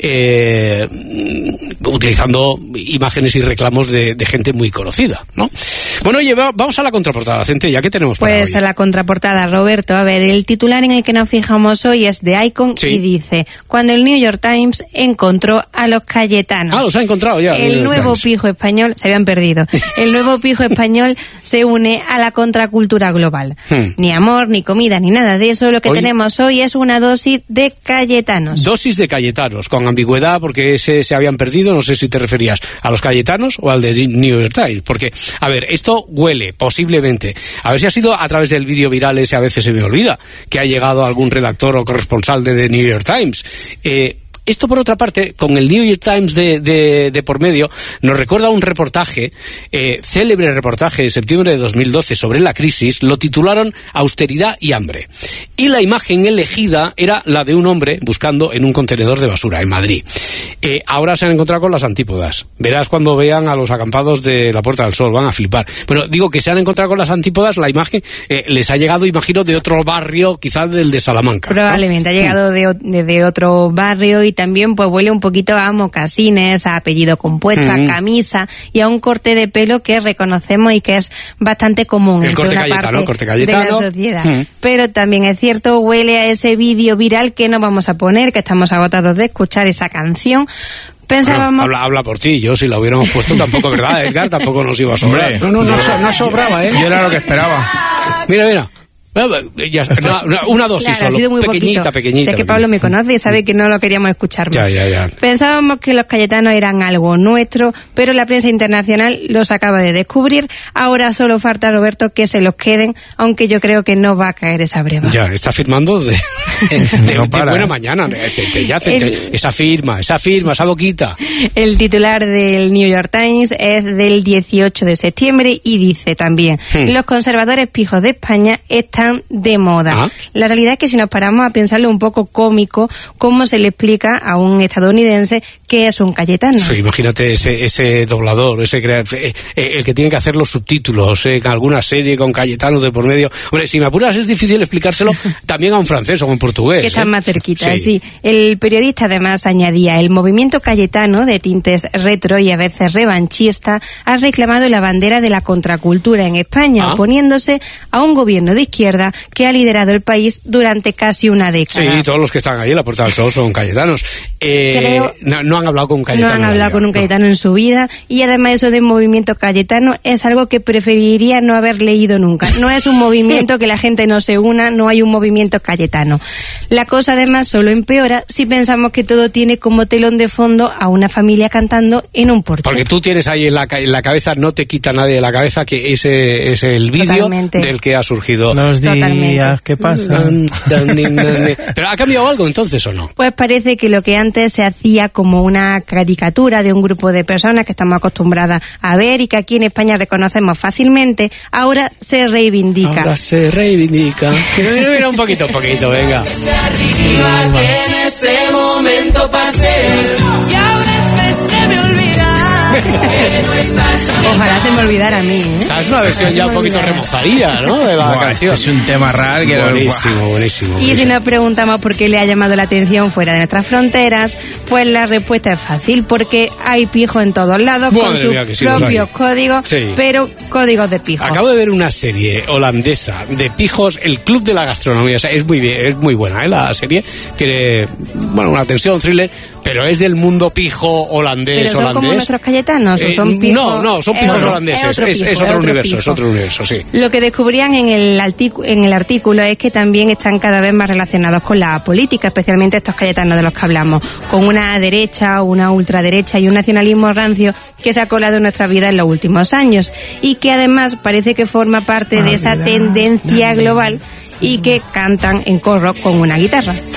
eh, utilizando imágenes y reclamos de, de gente muy conocida, ¿no? Bueno, oye, vamos a la contraportada, Cente, ya que tenemos para Pues hoy. A la contraportada, Roberto. A ver, el titular en el que nos fijamos hoy es de Icon sí. y dice: cuando el New York Times encontró a los Cayetanos. Ah, los ha encontrado ya. El nuevo Times. pijo español, se habían perdido. El nuevo pijo español se une a la contracultura global. Hmm. Ni amor, ni comida, ni nada de eso. Lo que hoy... tenemos hoy es una dosis de Cayetanos. Dosis de Cayetanos, con ambigüedad, porque ese se habían perdido. No sé si te referías a los Cayetanos o al de New York Times. Porque, a ver, esto huele, posiblemente. A ver si ha sido a través del vídeo viral ese, a veces se me olvida, que ha llegado algún redactor o corresponsal de The New York Times. Eh, Esto, por otra parte, con el New York Times de, de, de por medio, nos recuerda un reportaje, eh, célebre reportaje de septiembre de dos mil doce sobre la crisis, lo titularon Austeridad y hambre. Y la imagen elegida era la de un hombre buscando en un contenedor de basura en Madrid. Eh, ahora se han encontrado con las antípodas. Verás cuando vean a los acampados de la Puerta del Sol, van a flipar. Bueno, digo que se han encontrado con las antípodas, la imagen eh, les ha llegado, imagino, de otro barrio, quizás del de Salamanca, ¿no? Probablemente ha llegado de, de, de otro barrio y también pues huele un poquito a mocasines, a apellido compuesto, mm. a camisa y a un corte de pelo que reconocemos y que es bastante común el entre corte una Cayetano, parte corte Cayetano. de la sociedad. Mm. Pero también es cierto, huele a ese vídeo viral que no vamos a poner, que estamos agotados de escuchar esa canción. Pensábamos... Bueno, habla, habla por ti, yo si la hubiéramos puesto tampoco, ¿verdad, Edgar? Tampoco nos iba a sobrar. No, no, no, no, no sobraba, ¿eh? Yo era lo que esperaba. Mira, mira. Ya, una, una, una dosis claro, solo, ha sido muy pequeñita, poquito. pequeñita. Sé que Pablo me conoce y sabe que no lo queríamos escuchar más. Ya, ya, ya. Pensábamos que los cayetanos eran algo nuestro, pero la prensa internacional los acaba de descubrir. Ahora solo falta, Roberto, que se los queden, aunque yo creo que no va a caer esa breva. Ya, está firmando de, de, no de buena mañana. Ya, el, esa firma, esa firma, esa boquita. El titular del New York Times es del dieciocho de septiembre y dice también, hmm. los conservadores pijos de España están de moda. ¿Ah? La realidad es que si nos paramos a pensarlo un poco cómico, cómo se le explica a un estadounidense que es un Cayetano. Sí, imagínate ese, ese doblador, ese eh, eh, el que tiene que hacer los subtítulos eh, en alguna serie con Cayetanos de por medio. Hombre, si me apuras es difícil explicárselo también a un francés o a un portugués. Que están ¿eh? más cerquita, sí. sí. El periodista además añadía, el movimiento Cayetano, de tintes retro y a veces revanchista, ha reclamado la bandera de la contracultura en España, ¿Ah? oponiéndose a un gobierno de izquierda que ha liderado el país durante casi una década. Sí, todos los que están ahí en la Puerta del Sol son cayetanos. Eh, Creo, no, no han hablado con un cayetano. No han hablado con un cayetano no. en su vida, y además eso de movimiento cayetano es algo que preferiría no haber leído nunca. No es un movimiento que la gente no se una, no hay un movimiento cayetano. La cosa además solo empeora si pensamos que todo tiene como telón de fondo a una familia cantando en un porche. Porque tú tienes ahí en la, en la cabeza, no te quita nadie de la cabeza que ese es el vídeo del que ha surgido. Los días, ¿qué pasa? ¿Pero ha cambiado algo entonces o no? Pues parece que lo que antes se hacía como una caricatura de un grupo de personas que estamos acostumbradas a ver y que aquí en España reconocemos fácilmente, ahora se reivindica. Ahora se reivindica. Mira, mira, un poquito, un poquito, venga. Arriba, que en ese momento pasé y a veces se me olvida. Ojalá se me olvidara a mí, ¿eh? Esta es una versión ya un poquito remozadilla, ¿no? De la Buah, canción. Este es un tema real que buenísimo, buenísimo, buenísimo. Y si nos preguntamos por qué le ha llamado la atención fuera de nuestras fronteras, pues la respuesta es fácil, porque hay pijos en todos lados, Madre con sus mía, sí, propios códigos, sí. pero códigos de pijos. Acabo de ver una serie holandesa de pijos, El Club de la Gastronomía. O sea, es muy bien, es muy buena, ¿eh? La serie tiene, bueno, una tensión, thriller, pero es del mundo pijo holandés. ¿Pero son holandés. como nuestros cayetanos o son pijos? Eh, no, no, son pijos otro, holandeses. Es otro, es, pijo, es otro, otro universo, pijo. es otro universo, sí. Lo que descubrían en el, en el artículo es que también están cada vez más relacionados con la política, especialmente estos cayetanos de los que hablamos, con una derecha, una ultraderecha y un nacionalismo rancio que se ha colado en nuestra vida en los últimos años y que además parece que forma parte de esa tendencia global y que cantan en coro con una guitarra. No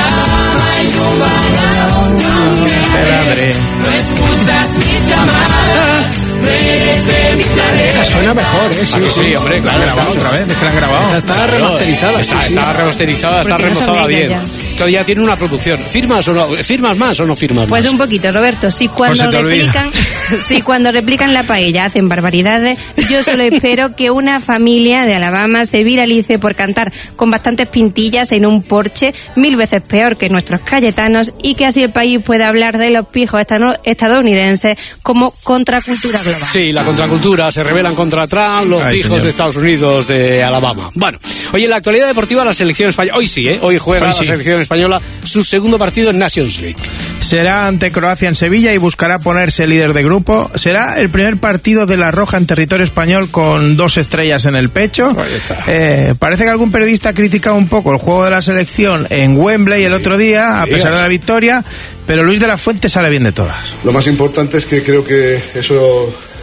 escuchas mis llamadas, no eres de mi planeta. Suena mejor, ¿eh? Sí, sí, sí, hombre, claro, grabado otra vez, es que la han grabado. Está claro, remasterizada. Está, sí, está sí. remasterizada, está remozada bien. Ya. Esto ya tiene una producción. ¿Firmas o no? ¿Firmas más o no firmas pues más? Pues un poquito, Roberto. Si cuando replican, si cuando replican la paella hacen barbaridades, yo solo espero que una familia de Alabama se viralice por cantar con bastantes pintillas en un porche, mil veces peor que nuestros cayetanos, y que así el país pueda hablar de los pijos estadounidenses como contracultura global. Sí, la contracultura, se rebelan contra Trump, los Ay, pijos señor. de Estados Unidos, de Alabama. Bueno, hoy en la actualidad deportiva la selección española, hoy sí, ¿eh? hoy juega hoy sí. la selección española su segundo partido en Nations League. Será ante Croacia en Sevilla y buscará ponerse líder de grupo. Será el primer partido de la Roja en territorio español con dos estrellas en el pecho. Eh, parece que algún periodista ha criticado un poco el juego de la selección en Wembley el otro día, a pesar de la victoria, pero Luis de la Fuente sale bien de todas. Lo más importante es que creo que eso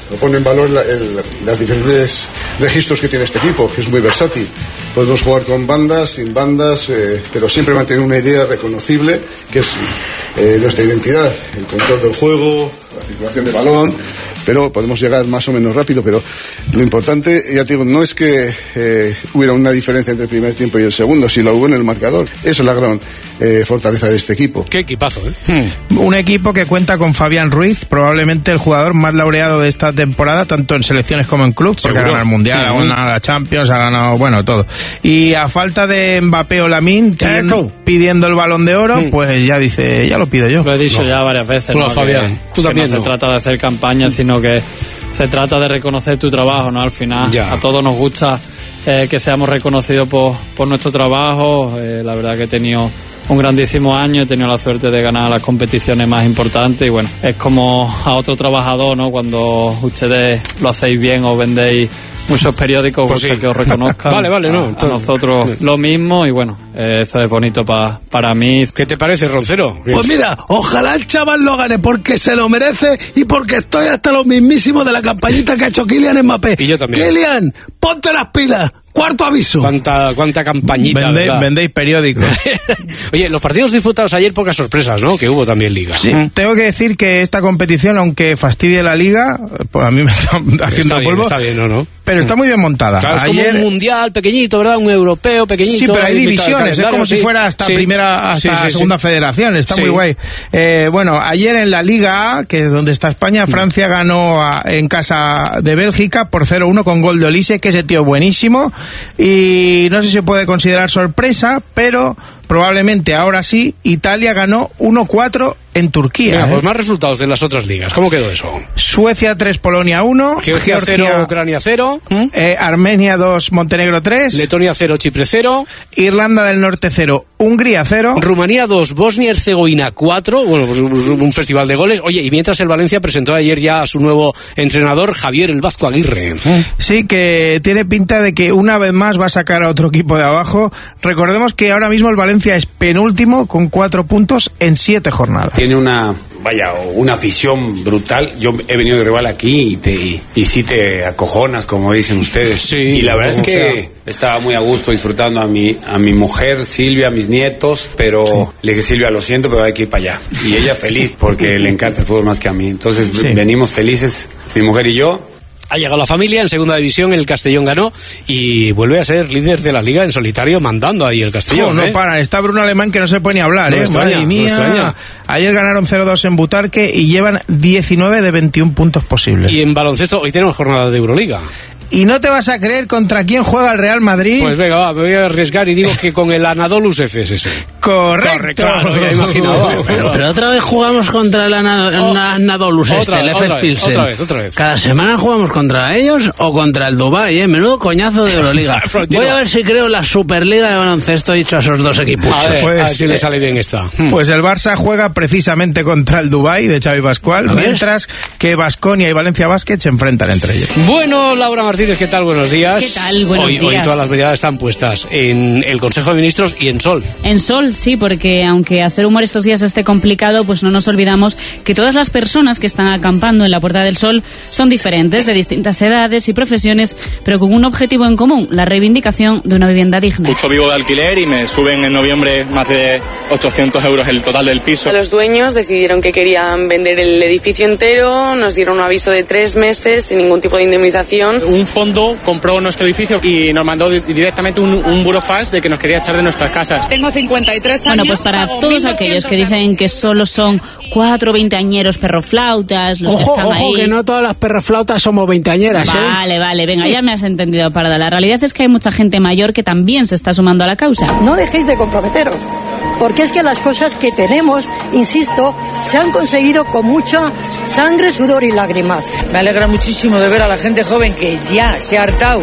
Lo pone en valor la, el, las diferentes registros que tiene este equipo, que es muy versátil. Podemos jugar con bandas, sin bandas, eh, pero siempre mantener una idea reconocible, que es eh, nuestra identidad, el control del juego, la circulación de balón, pero podemos llegar más o menos rápido, pero lo importante, ya te digo, no es que eh, hubiera una diferencia entre el primer tiempo y el segundo, si la hubo en el marcador. Esa es la gran eh, fortaleza de este equipo. Qué equipazo, ¿eh? Hmm. Un equipo que cuenta con Fabián Ruiz, probablemente el jugador más laureado de esta temporada, tanto en selecciones como en club, porque ha ganado el Mundial, ha ganado la Champions, ha ganado, bueno, todo. Y a falta de Mbappé o Lamine pidiendo, pidiendo el Balón de Oro, hmm. pues ya dice, ya lo pido yo. Lo he dicho no. ya varias veces, no, ¿no? Fabián, que, tú que también. No, no se trata de hacer campaña, sino que se trata de reconocer tu trabajo, ¿no? Al final, ya. A todos nos gusta eh, que seamos reconocidos por, por nuestro trabajo. Eh, la verdad que he tenido un grandísimo año, he tenido la suerte de ganar las competiciones más importantes y bueno, es como a otro trabajador, ¿no? Cuando ustedes lo hacéis bien o vendéis muchos periódicos, pues sí. Que os reconozcan. Vale, vale, no. A, a nosotros lo mismo y bueno, eh, eso es bonito pa, para mí. ¿Qué te parece, Roncero? Pues mira, ojalá el chaval lo gane porque se lo merece y porque estoy hasta lo mismísimo de la campañita que ha hecho Kylian Mbappé. Y yo también. Kylian, ponte las pilas. Cuarto aviso. Cuánta, cuánta campañita. Vendéis, vendéis periódicos. Oye, los partidos disfrutados ayer, pocas sorpresas, ¿no? Que hubo también Liga. Sí. Mm. Tengo que decir que esta competición, aunque fastidie la Liga, pues a mí me está haciendo está bien, polvo. Está bien, ¿no? ¿no? Pero está muy bien montada. Claro, es ayer... como un mundial pequeñito, ¿verdad? Un europeo pequeñito. Sí, pero hay divisiones. Es como sí. si fuera hasta sí. primera, hasta sí, sí, segunda sí. federación. Está sí. muy guay. Eh, bueno, ayer en la Liga A, que es donde está España, Francia ganó a, en casa de Bélgica por cero uno con gol de Olise, que ese tío buenísimo. Y Y no sé si se puede considerar sorpresa, pero probablemente ahora sí, Italia ganó uno cuatro en Turquía. Venga, ¿eh? pues más resultados de las otras ligas. ¿Cómo quedó eso? Suecia tres, Polonia uno. Georgia cero, Ucrania cero. Eh, Armenia dos, Montenegro tres. Letonia cero, Chipre cero. Irlanda del Norte cero, Hungría cero. Rumanía dos, Bosnia-Herzegovina cuatro. Bueno, pues un festival de goles. Oye, y mientras el Valencia presentó ayer ya a su nuevo entrenador, Javier el Vasco Aguirre. Sí, que tiene pinta de que una vez más va a sacar a otro equipo de abajo. Recordemos que ahora mismo el Valencia es penúltimo con cuatro puntos en siete jornadas. Tiene una, vaya, una afición brutal. Yo he venido de rival aquí y, te, y, y sí te acojonas, como dicen ustedes. Sí, y la verdad es que sea. estaba muy a gusto disfrutando a mi, a mi mujer, Silvia, a mis nietos, pero sí. le dije, Silvia, lo siento, pero hay que ir para allá. Y ella feliz porque le encanta el fútbol más que a mí. Entonces sí. venimos felices, mi mujer y yo. Ha llegado la familia, en segunda división el Castellón ganó y vuelve a ser líder de la Liga en solitario, mandando ahí el Castellón. No, ¿eh? no para, está Bruno Alemán que no se puede ni hablar, no ¿eh? Extraña, Madre mía. No extraña. Ayer ganaron cero dos en Butarque y llevan diecinueve de veintiún puntos posibles. Y en baloncesto hoy tenemos jornada de Euroliga. ¿Y no te vas a creer contra quién juega el Real Madrid? Pues venga, va, me voy a arriesgar y digo que con el Anadolu Efes ese. Correcto. Corre, claro, ya imaginaba. Pero, pero, pero otra vez jugamos contra el Anadolu oh, Anadolu este, el Efes Pilsen. Otra vez, otra vez. ¿Cada semana jugamos contra ellos o contra el Dubai, eh? Menudo coñazo de Euroliga. Voy a ver si creo la Superliga de baloncesto dicho a esos dos equipos. A ver, pues, a ver si le sale bien esta. Pues el Barça juega precisamente contra el Dubai de Xavi Pascual, mientras que Baskonia y Valencia Basket se enfrentan entre ellos. Bueno, Laura Martínez, ¿qué tal? Buenos días. ¿Qué tal? Buenos hoy, días. Hoy todas las miradas están puestas en el Consejo de Ministros y en Sol. En Sol, sí, porque aunque hacer humor estos días esté complicado, pues no nos olvidamos que todas las personas que están acampando en la Puerta del Sol son diferentes, de distintas edades y profesiones, pero con un objetivo en común, la reivindicación de una vivienda digna. Justo vivo de alquiler y me suben en noviembre más de ochocientos euros el total del piso. Los dueños decidieron que querían vender el edificio entero, nos dieron un aviso de tres meses sin ningún tipo de indemnización. Un fondo compró nuestro edificio y nos mandó directamente un, un burofax de que nos quería echar de nuestras casas. Tengo cincuenta y tres años. Bueno, pues para todos aquellos que dicen que solo son cuatro veinteañeros perroflautas, los ojo, que están ojo, ahí... Ojo, que no todas las perroflautas somos veinteañeras, ¿eh? Vale, vale, venga, ya me has entendido, Parda. La realidad es que hay mucha gente mayor que también se está sumando a la causa. No dejéis de comprometeros, porque es que las cosas que tenemos, insisto, se han conseguido con mucha sangre, sudor y lágrimas. Me alegra muchísimo de ver a la gente joven que ya se ha hartado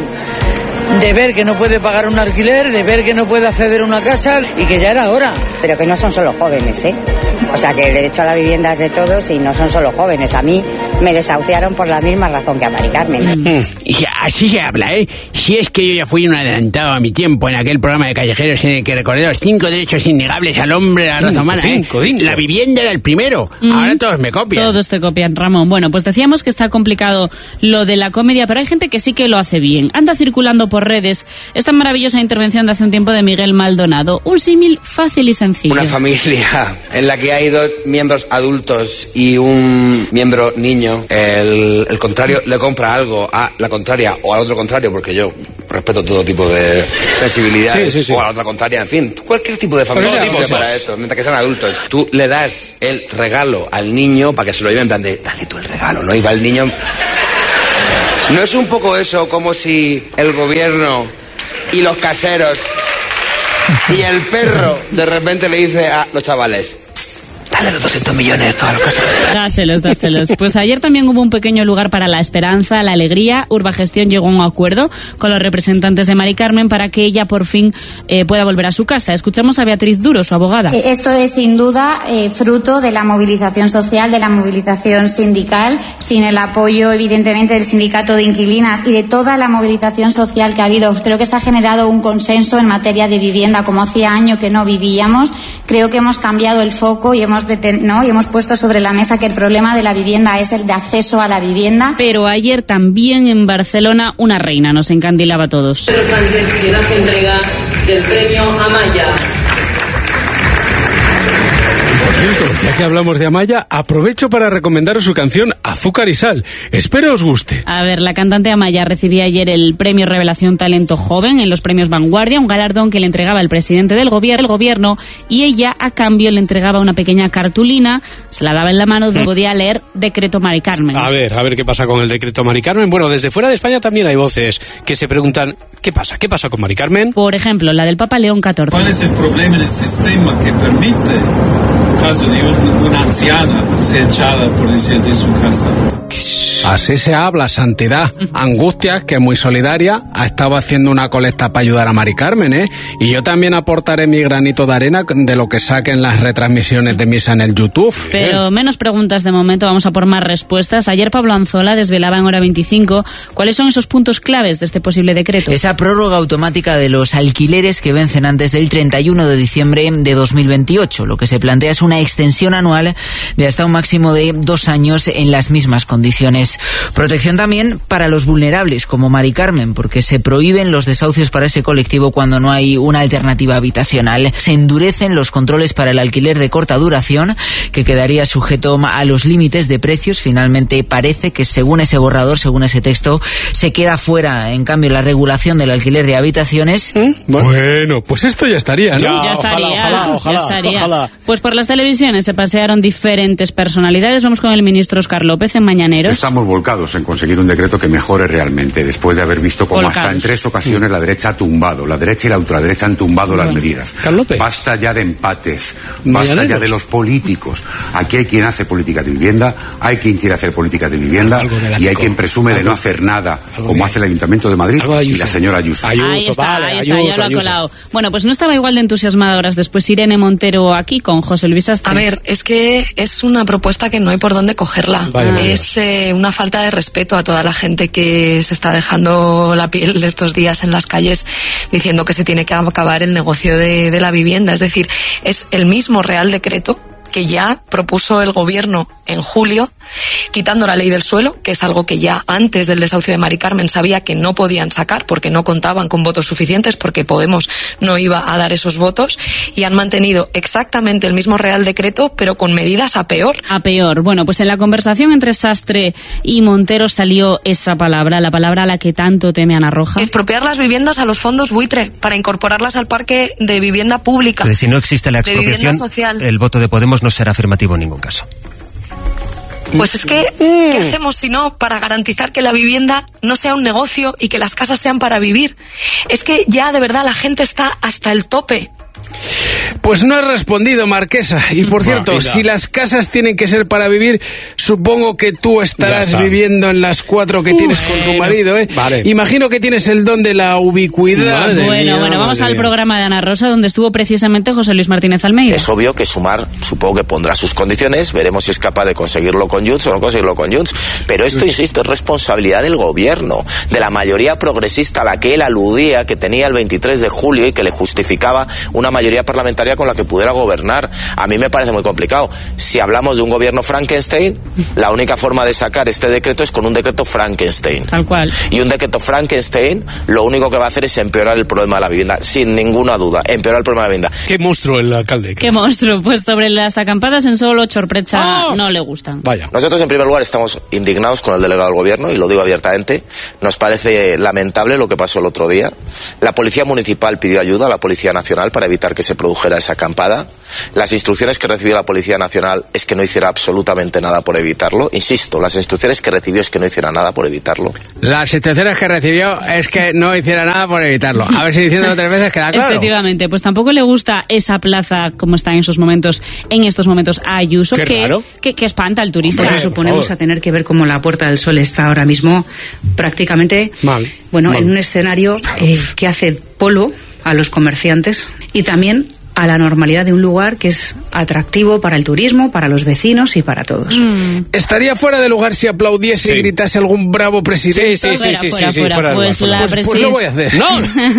de ver que no puede pagar un alquiler, de ver que no puede acceder a una casa y que ya era hora. Pero que no son solo jóvenes, ¿eh? O sea, que el derecho a la vivienda es de todos y no son solo jóvenes. A mí me desahuciaron por la misma razón que a Mari Carmen. Mm. Y así se habla, ¿eh? Si es que yo ya fui un adelantado a mi tiempo en aquel programa de callejeros en el que recordé los cinco derechos innegables al hombre, a la raza humana, cinco, ¿eh? cinco. La vivienda era el primero. Mm. Ahora todos me copian. Todos te copian, Ramón. Bueno, pues decíamos que está complicado lo de la comedia, pero hay gente que sí que lo hace bien. Anda circulando por redes esta maravillosa intervención de hace un tiempo de Miguel Maldonado. Un símil fácil y sencillo. Una familia en la que hay dos miembros adultos y un miembro niño. El, el contrario le compra algo a la contraria o al otro contrario, porque yo respeto todo tipo de sensibilidades, sí, sí, sí. o a la otra contraria, en fin, cualquier tipo de familia sirve para esto, mientras que sean adultos. Tú le das el regalo al niño para que se lo lleve en plan de, dale tú el regalo, ¿no? Y va el niño... ¿No es un poco eso como si el gobierno y los caseros y el perro de repente le dice a los chavales, dale los doscientos millones todas las cosas? Dáselos, dáselos. Pues ayer también hubo un pequeño lugar para la esperanza, la alegría. Urbagestión llegó a un acuerdo con los representantes de Mari Carmen para que ella por fin eh, pueda volver a su casa. Escuchamos a Beatriz Duro, su abogada. Esto es sin duda eh, fruto de la movilización social, de la movilización sindical, sin el apoyo evidentemente del sindicato de inquilinas y de toda la movilización social que ha habido. Creo que se ha generado un consenso en materia de vivienda, como hacía años que no vivíamos. Creo que hemos cambiado el foco y hemos ¿no? y hemos puesto sobre la mesa que el problema de la vivienda es el de acceso a la vivienda. Pero ayer también en Barcelona una reina nos encandilaba a todos. Pedro Sánchez, quien hace entrega del premio Amaya. Ya que hablamos de Amaya, aprovecho para recomendaros su canción Azúcar y Sal. Espero os guste. A ver, la cantante Amaya recibía ayer el premio Revelación Talento Joven en los premios Vanguardia, un galardón que le entregaba el presidente del gobierno, el gobierno y ella a cambio le entregaba una pequeña cartulina, se la daba en la mano, donde podía leer Decreto Mari Carmen. A ver, a ver qué pasa con el Decreto Mari Carmen. Bueno, desde fuera de España también hay voces que se preguntan, ¿qué pasa? ¿Qué pasa con Mari Carmen? Por ejemplo, la del Papa León catorce. ¿Cuál es el problema en el sistema que permite caso de un, una anciana ser echada por decir de su casa? Así se habla, santidad. Angustias, que es muy solidaria, ha estado haciendo una colecta para ayudar a Mari Carmen, ¿eh? Y yo también aportaré mi granito de arena de lo que saquen las retransmisiones de misa en el YouTube. Pero ¿eh? menos preguntas de momento, vamos a por más respuestas. Ayer Pablo Anzola desvelaba en Hora veinticinco cuáles son esos puntos claves de este posible decreto. Esa prórroga automática de los alquileres que vencen antes del treinta y uno de diciembre de dos mil veintiocho. Lo que se plantea es una extensión anual de hasta un máximo de dos años en las mismas condiciones. Protección también para los vulnerables, como Mari Carmen, porque se prohíben los desahucios para ese colectivo cuando no hay una alternativa habitacional. Se endurecen los controles para el alquiler de corta duración, que quedaría sujeto a los límites de precios. Finalmente parece que según ese borrador, según ese texto, se queda fuera, en cambio, la regulación del alquiler de habitaciones. ¿Mm? Bueno. bueno, pues esto ya estaría, ¿no? Ya, ya estaría, ojalá, ojalá, ya estaría. Ojalá. Pues por las televisiones se pasearon diferentes personalidades. Vamos con el ministro Óscar López en Mañaneros. Estamos volcados en conseguir un decreto que mejore realmente, después de haber visto cómo volcados. Hasta en tres ocasiones la derecha ha tumbado, la derecha y la ultraderecha han tumbado bueno. las medidas. Carlope. Basta ya de empates, basta ya de los políticos. Aquí hay quien hace política de vivienda, hay quien quiere hacer política de vivienda y hay quien presume algo, de no hacer nada, como de, hace el Ayuntamiento de Madrid y la señora Ayuso. Ayuso ahí está, vale, ahí está, Ayuso, ya lo ha Ayuso. colado. Bueno, pues no estaba igual de entusiasmada horas después Irene Montero aquí con José Luis Astre. A ver, es que es una propuesta que no hay por dónde cogerla. Vale, es eh, una falta de respeto a toda la gente que se está dejando la piel estos días en las calles diciendo que se tiene que acabar el negocio de, de la vivienda. Es decir, es el mismo Real Decreto que ya propuso el gobierno en julio, quitando la ley del suelo, que es algo que ya antes del desahucio de Mari Carmen sabía que no podían sacar porque no contaban con votos suficientes, porque Podemos no iba a dar esos votos, y han mantenido exactamente el mismo Real Decreto, pero con medidas a peor. A peor. Bueno, pues en la conversación entre Sastre y Montero salió esa palabra, la palabra a la que tanto teme Ana Roja. Expropiar las viviendas a los fondos buitre para incorporarlas al parque de vivienda pública. Pero si no existe la expropiación, el voto de Podemos no será afirmativo en ningún caso. Pues es que, ¿qué hacemos si no para garantizar que la vivienda no sea un negocio y que las casas sean para vivir? Es que ya de verdad la gente está hasta el tope. Pues no has respondido, Marquesa. Y por cierto, bueno, si las casas tienen que ser para vivir, supongo que tú estarás viviendo en las cuatro que Uf, tienes con tu marido, ¿eh? Vale. Imagino que tienes el don de la ubicuidad. Madre bueno, mía, bueno, vamos madre al mía. programa de Ana Rosa, donde estuvo precisamente José Luis Martínez Almeida. Es obvio que Sumar, supongo que pondrá sus condiciones, veremos si es capaz de conseguirlo con Junts o no conseguirlo con Junts, pero esto, insisto, es responsabilidad del gobierno, de la mayoría progresista a la que él aludía, que tenía el veintitrés de julio y que le justificaba una mayoría parlamentaria con la que pudiera gobernar. A mí me parece muy complicado. Si hablamos de un gobierno Frankenstein, la única forma de sacar este decreto es con un decreto Frankenstein. Tal cual. Y un decreto Frankenstein lo único que va a hacer es empeorar el problema de la vivienda, sin ninguna duda, empeorar el problema de la vivienda. Qué monstruo el alcalde. Qué monstruo. Pues sobre las acampadas en Solo, Chorprecha oh. no le gustan. Vaya. Nosotros en primer lugar estamos indignados con el delegado del gobierno, y lo digo abiertamente. Nos parece lamentable lo que pasó el otro día. La Policía Municipal pidió ayuda a la Policía Nacional para evitar que se produjera esa acampada. Las instrucciones que recibió la Policía Nacional es que no hiciera absolutamente nada por evitarlo. Insisto, las instrucciones que recibió es que no hiciera nada por evitarlo. Las instrucciones que recibió es que no hiciera nada por evitarlo. A ver si diciéndolo tres veces queda claro. Efectivamente, pues tampoco le gusta esa plaza como está en esos momentos, en estos momentos a Ayuso, que, que, que espanta al turista. Pues suponemos a tener que ver cómo la Puerta del Sol está ahora mismo prácticamente mal, bueno, mal. en un escenario eh, que hace polo a los comerciantes y también a la normalidad de un lugar que es atractivo para el turismo, para los vecinos y para todos. Mm. Estaría fuera de lugar si aplaudiese sí. y gritase algún bravo presidente. Sí, sí, sí, sí, fuera, sí, fuera, sí, fuera, pues, fuera, la fuera. Pues, pues lo voy a hacer. No.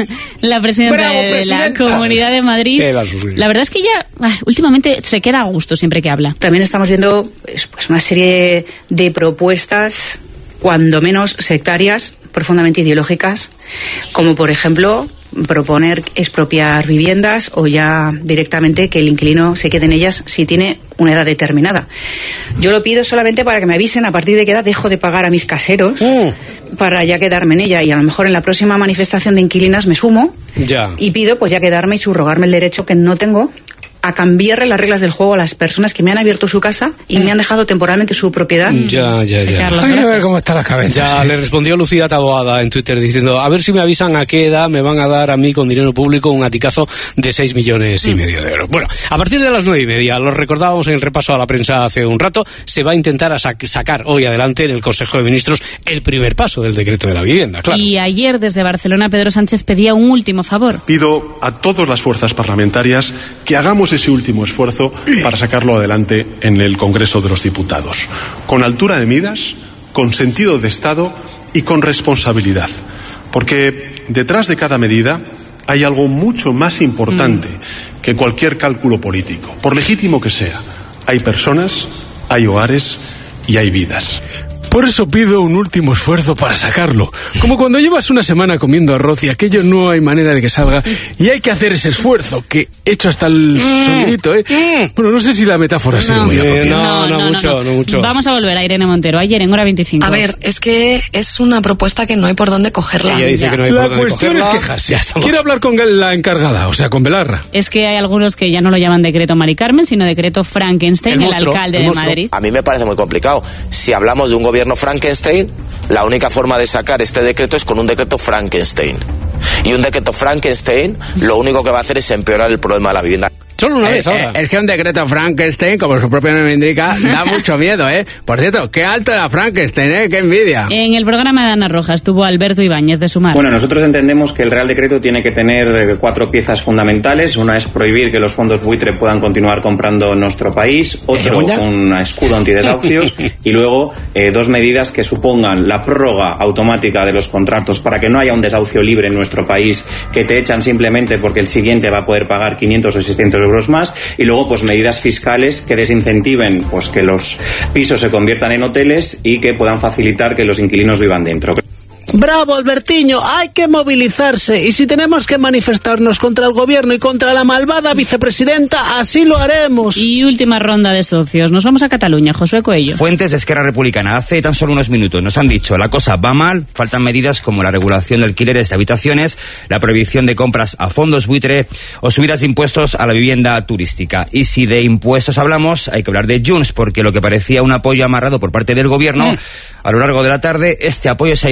La presidenta bravo de presidenta. la Comunidad de Madrid. La verdad es que ella ay, últimamente se queda a gusto siempre que habla. También estamos viendo pues, una serie de propuestas, cuando menos sectarias, profundamente ideológicas, como por ejemplo proponer expropiar viviendas o ya directamente que el inquilino se quede en ellas si tiene una edad determinada. Yo lo pido solamente para que me avisen a partir de qué edad dejo de pagar a mis caseros mm. para ya quedarme en ella, y a lo mejor en la próxima manifestación de inquilinas me sumo ya. y pido pues ya quedarme y subrogarme el derecho que no tengo a cambiarle las reglas del juego a las personas que me han abierto su casa y me han dejado temporalmente su propiedad. Ya, ya, ya. Ay, a ver cómo está la cabeza. Ya le respondió Lucía Taboada en Twitter diciendo, a ver si me avisan a qué edad me van a dar a mí con dinero público un aticazo de seis millones y mm. medio de euros. Bueno, a partir de las nueve y media, lo recordábamos en el repaso a la prensa hace un rato, se va a intentar a sac- sacar hoy adelante en el Consejo de Ministros el primer paso del decreto de la vivienda, claro. Y ayer desde Barcelona Pedro Sánchez pedía un último favor. Pido a todas las fuerzas parlamentarias que hagamos ese último esfuerzo para sacarlo adelante en el Congreso de los Diputados, con altura de miras, con sentido de Estado y con responsabilidad, porque detrás de cada medida hay algo mucho más importante mm. que cualquier cálculo político, por legítimo que sea. Hay personas, hay hogares y hay vidas. Por eso pido un último esfuerzo para sacarlo. Como cuando llevas una semana comiendo arroz y aquello no hay manera de que salga y hay que hacer ese esfuerzo, que he hecho hasta el sonidito, ¿eh? Bueno, no sé si la metáfora ha sido no, muy eh, no, no, no, no, mucho, no. no mucho. Vamos a volver a Irene Montero, ayer en hora veinticinco. A ver, es que es una propuesta que no hay por dónde cogerla. Ella dice que no hay la por dónde cuestión cogerla. es quejarse. Quiero hablar con la encargada, o sea, con Belarra. Es que hay algunos que ya no lo llaman decreto Mari Carmen, sino decreto Frankenstein, el, el monstruo, alcalde el de Madrid. A mí me parece muy complicado. Si hablamos de un gobierno Frankenstein, la única forma de sacar este decreto es con un decreto Frankenstein. Y un decreto Frankenstein lo único que va a hacer es empeorar el problema de la vivienda. Solo una eh, vez ahora. Eh, es que un decreto Frankenstein, como su propio nombre indica, da mucho miedo, ¿eh? Por cierto, qué alto era Frankenstein, ¿eh? Qué envidia. En el programa de Ana Roja estuvo Alberto Ibáñez de Sumar. Bueno, nosotros entendemos que el Real Decreto tiene que tener cuatro piezas fundamentales. Una es prohibir que los fondos buitre puedan continuar comprando en nuestro país. Otro, un escudo antidesahucios. Y luego, eh, dos medidas que supongan la prórroga automática de los contratos para que no haya un desahucio libre en nuestro país, que te echan simplemente porque el siguiente va a poder pagar quinientos o seiscientos euros más. Y luego, pues medidas fiscales que desincentiven pues que los pisos se conviertan en hoteles y que puedan facilitar que los inquilinos vivan dentro. Bravo, Albertiño, hay que movilizarse, y si tenemos que manifestarnos contra el gobierno y contra la malvada vicepresidenta, así lo haremos. Y última ronda de socios, nos vamos a Cataluña, Josué Coello. Fuentes de Esquerra Republicana, hace tan solo unos minutos nos han dicho, la cosa va mal, faltan medidas como la regulación de alquileres de habitaciones, la prohibición de compras a fondos buitre o subidas de impuestos a la vivienda turística. Y si de impuestos hablamos, hay que hablar de Junts, porque lo que parecía un apoyo amarrado por parte del gobierno, mm. a lo largo de la tarde, este apoyo se ha ido diluyendo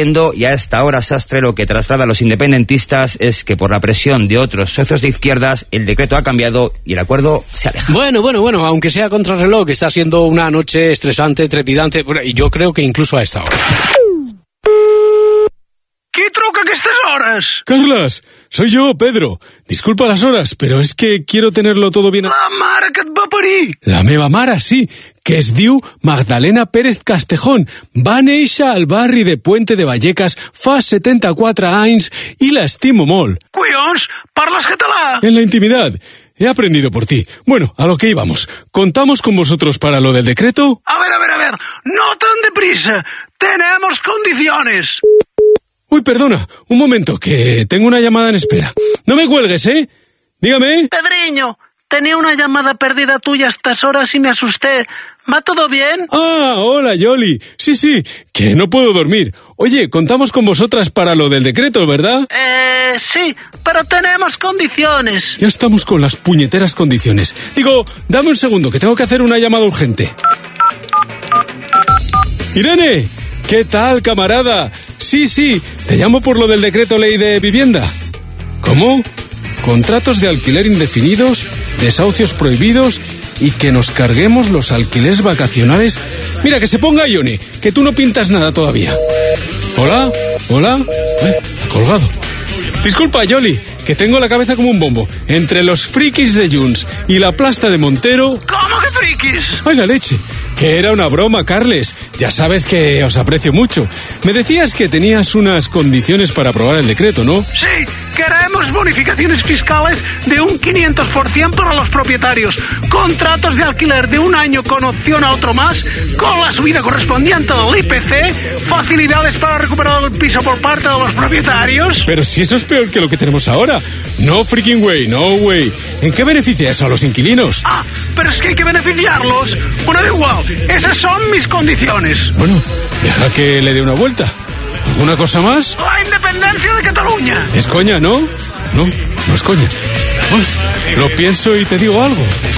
cayendo y a esta hora Sastre lo que traslada a los independentistas es que por la presión de otros socios de izquierdas el decreto ha cambiado y el acuerdo se aleja. Bueno, bueno, bueno, aunque sea contrarreloj, está siendo una noche estresante, trepidante, y yo creo que incluso a esta hora. ¿Qué truca que estas horas? Carlas, soy yo, Pedro. Disculpa las horas, pero es que quiero tenerlo todo bien... La mare que et va parir! La meva mare, sí, que es diu Magdalena Pérez Castejón. Va néixer al barri de Puente de Vallecas fa setenta-quatre anys i l'estimo molt. Collons, parles català? En la intimidad. He aprendido por ti. Bueno, a lo que íbamos. ¿Contamos con vosotros para lo del decreto? A ver, a ver, a ver. No tan deprisa. Tenemos condiciones. Uy, perdona, un momento, que tengo una llamada en espera. No me cuelgues, ¿eh? Dígame. Pedriño, tenía una llamada perdida tuya a estas horas y me asusté. ¿Va todo bien? Ah, hola, Yoli. Sí, sí, que no puedo dormir. Oye, contamos con vosotras para lo del decreto, ¿verdad? Eh, sí, pero tenemos condiciones. Ya estamos con las puñeteras condiciones. Digo, dame un segundo, que tengo que hacer una llamada urgente. Irene, ¿qué tal, camarada? Sí, sí, te llamo por lo del decreto ley de vivienda. ¿Cómo? Contratos de alquiler indefinidos, desahucios prohibidos y que nos carguemos los alquileres vacacionales. Mira, que se ponga Ione, que tú no pintas nada todavía. ¿Hola? ¿Hola? Eh, ha colgado. Disculpa, Yoli, que tengo la cabeza como un bombo. Entre los frikis de Junts y la plasta de Montero... ¿Cómo que frikis? ¡Ay, la leche! Que era una broma, Carles. Ya sabes que os aprecio mucho. Me decías que tenías unas condiciones para aprobar el decreto, ¿no? Sí, queremos bonificaciones fiscales de un quinientos por ciento para los propietarios, contratos de alquiler de un año con opción a otro más, con la subida correspondiente del I P C, facilidades para recuperar el piso por parte de los propietarios. Pero si eso es peor que lo que tenemos ahora. No freaking way, no way. ¿En qué beneficia eso a los inquilinos? Ah, pero es que hay que beneficiarlos. Bueno, da igual, esas son mis condiciones. Bueno, deja que le dé una vuelta. ¿Alguna cosa más? La independencia de Cataluña. Es coña, ¿no? No, no es coña. Bueno, lo pienso y te digo algo.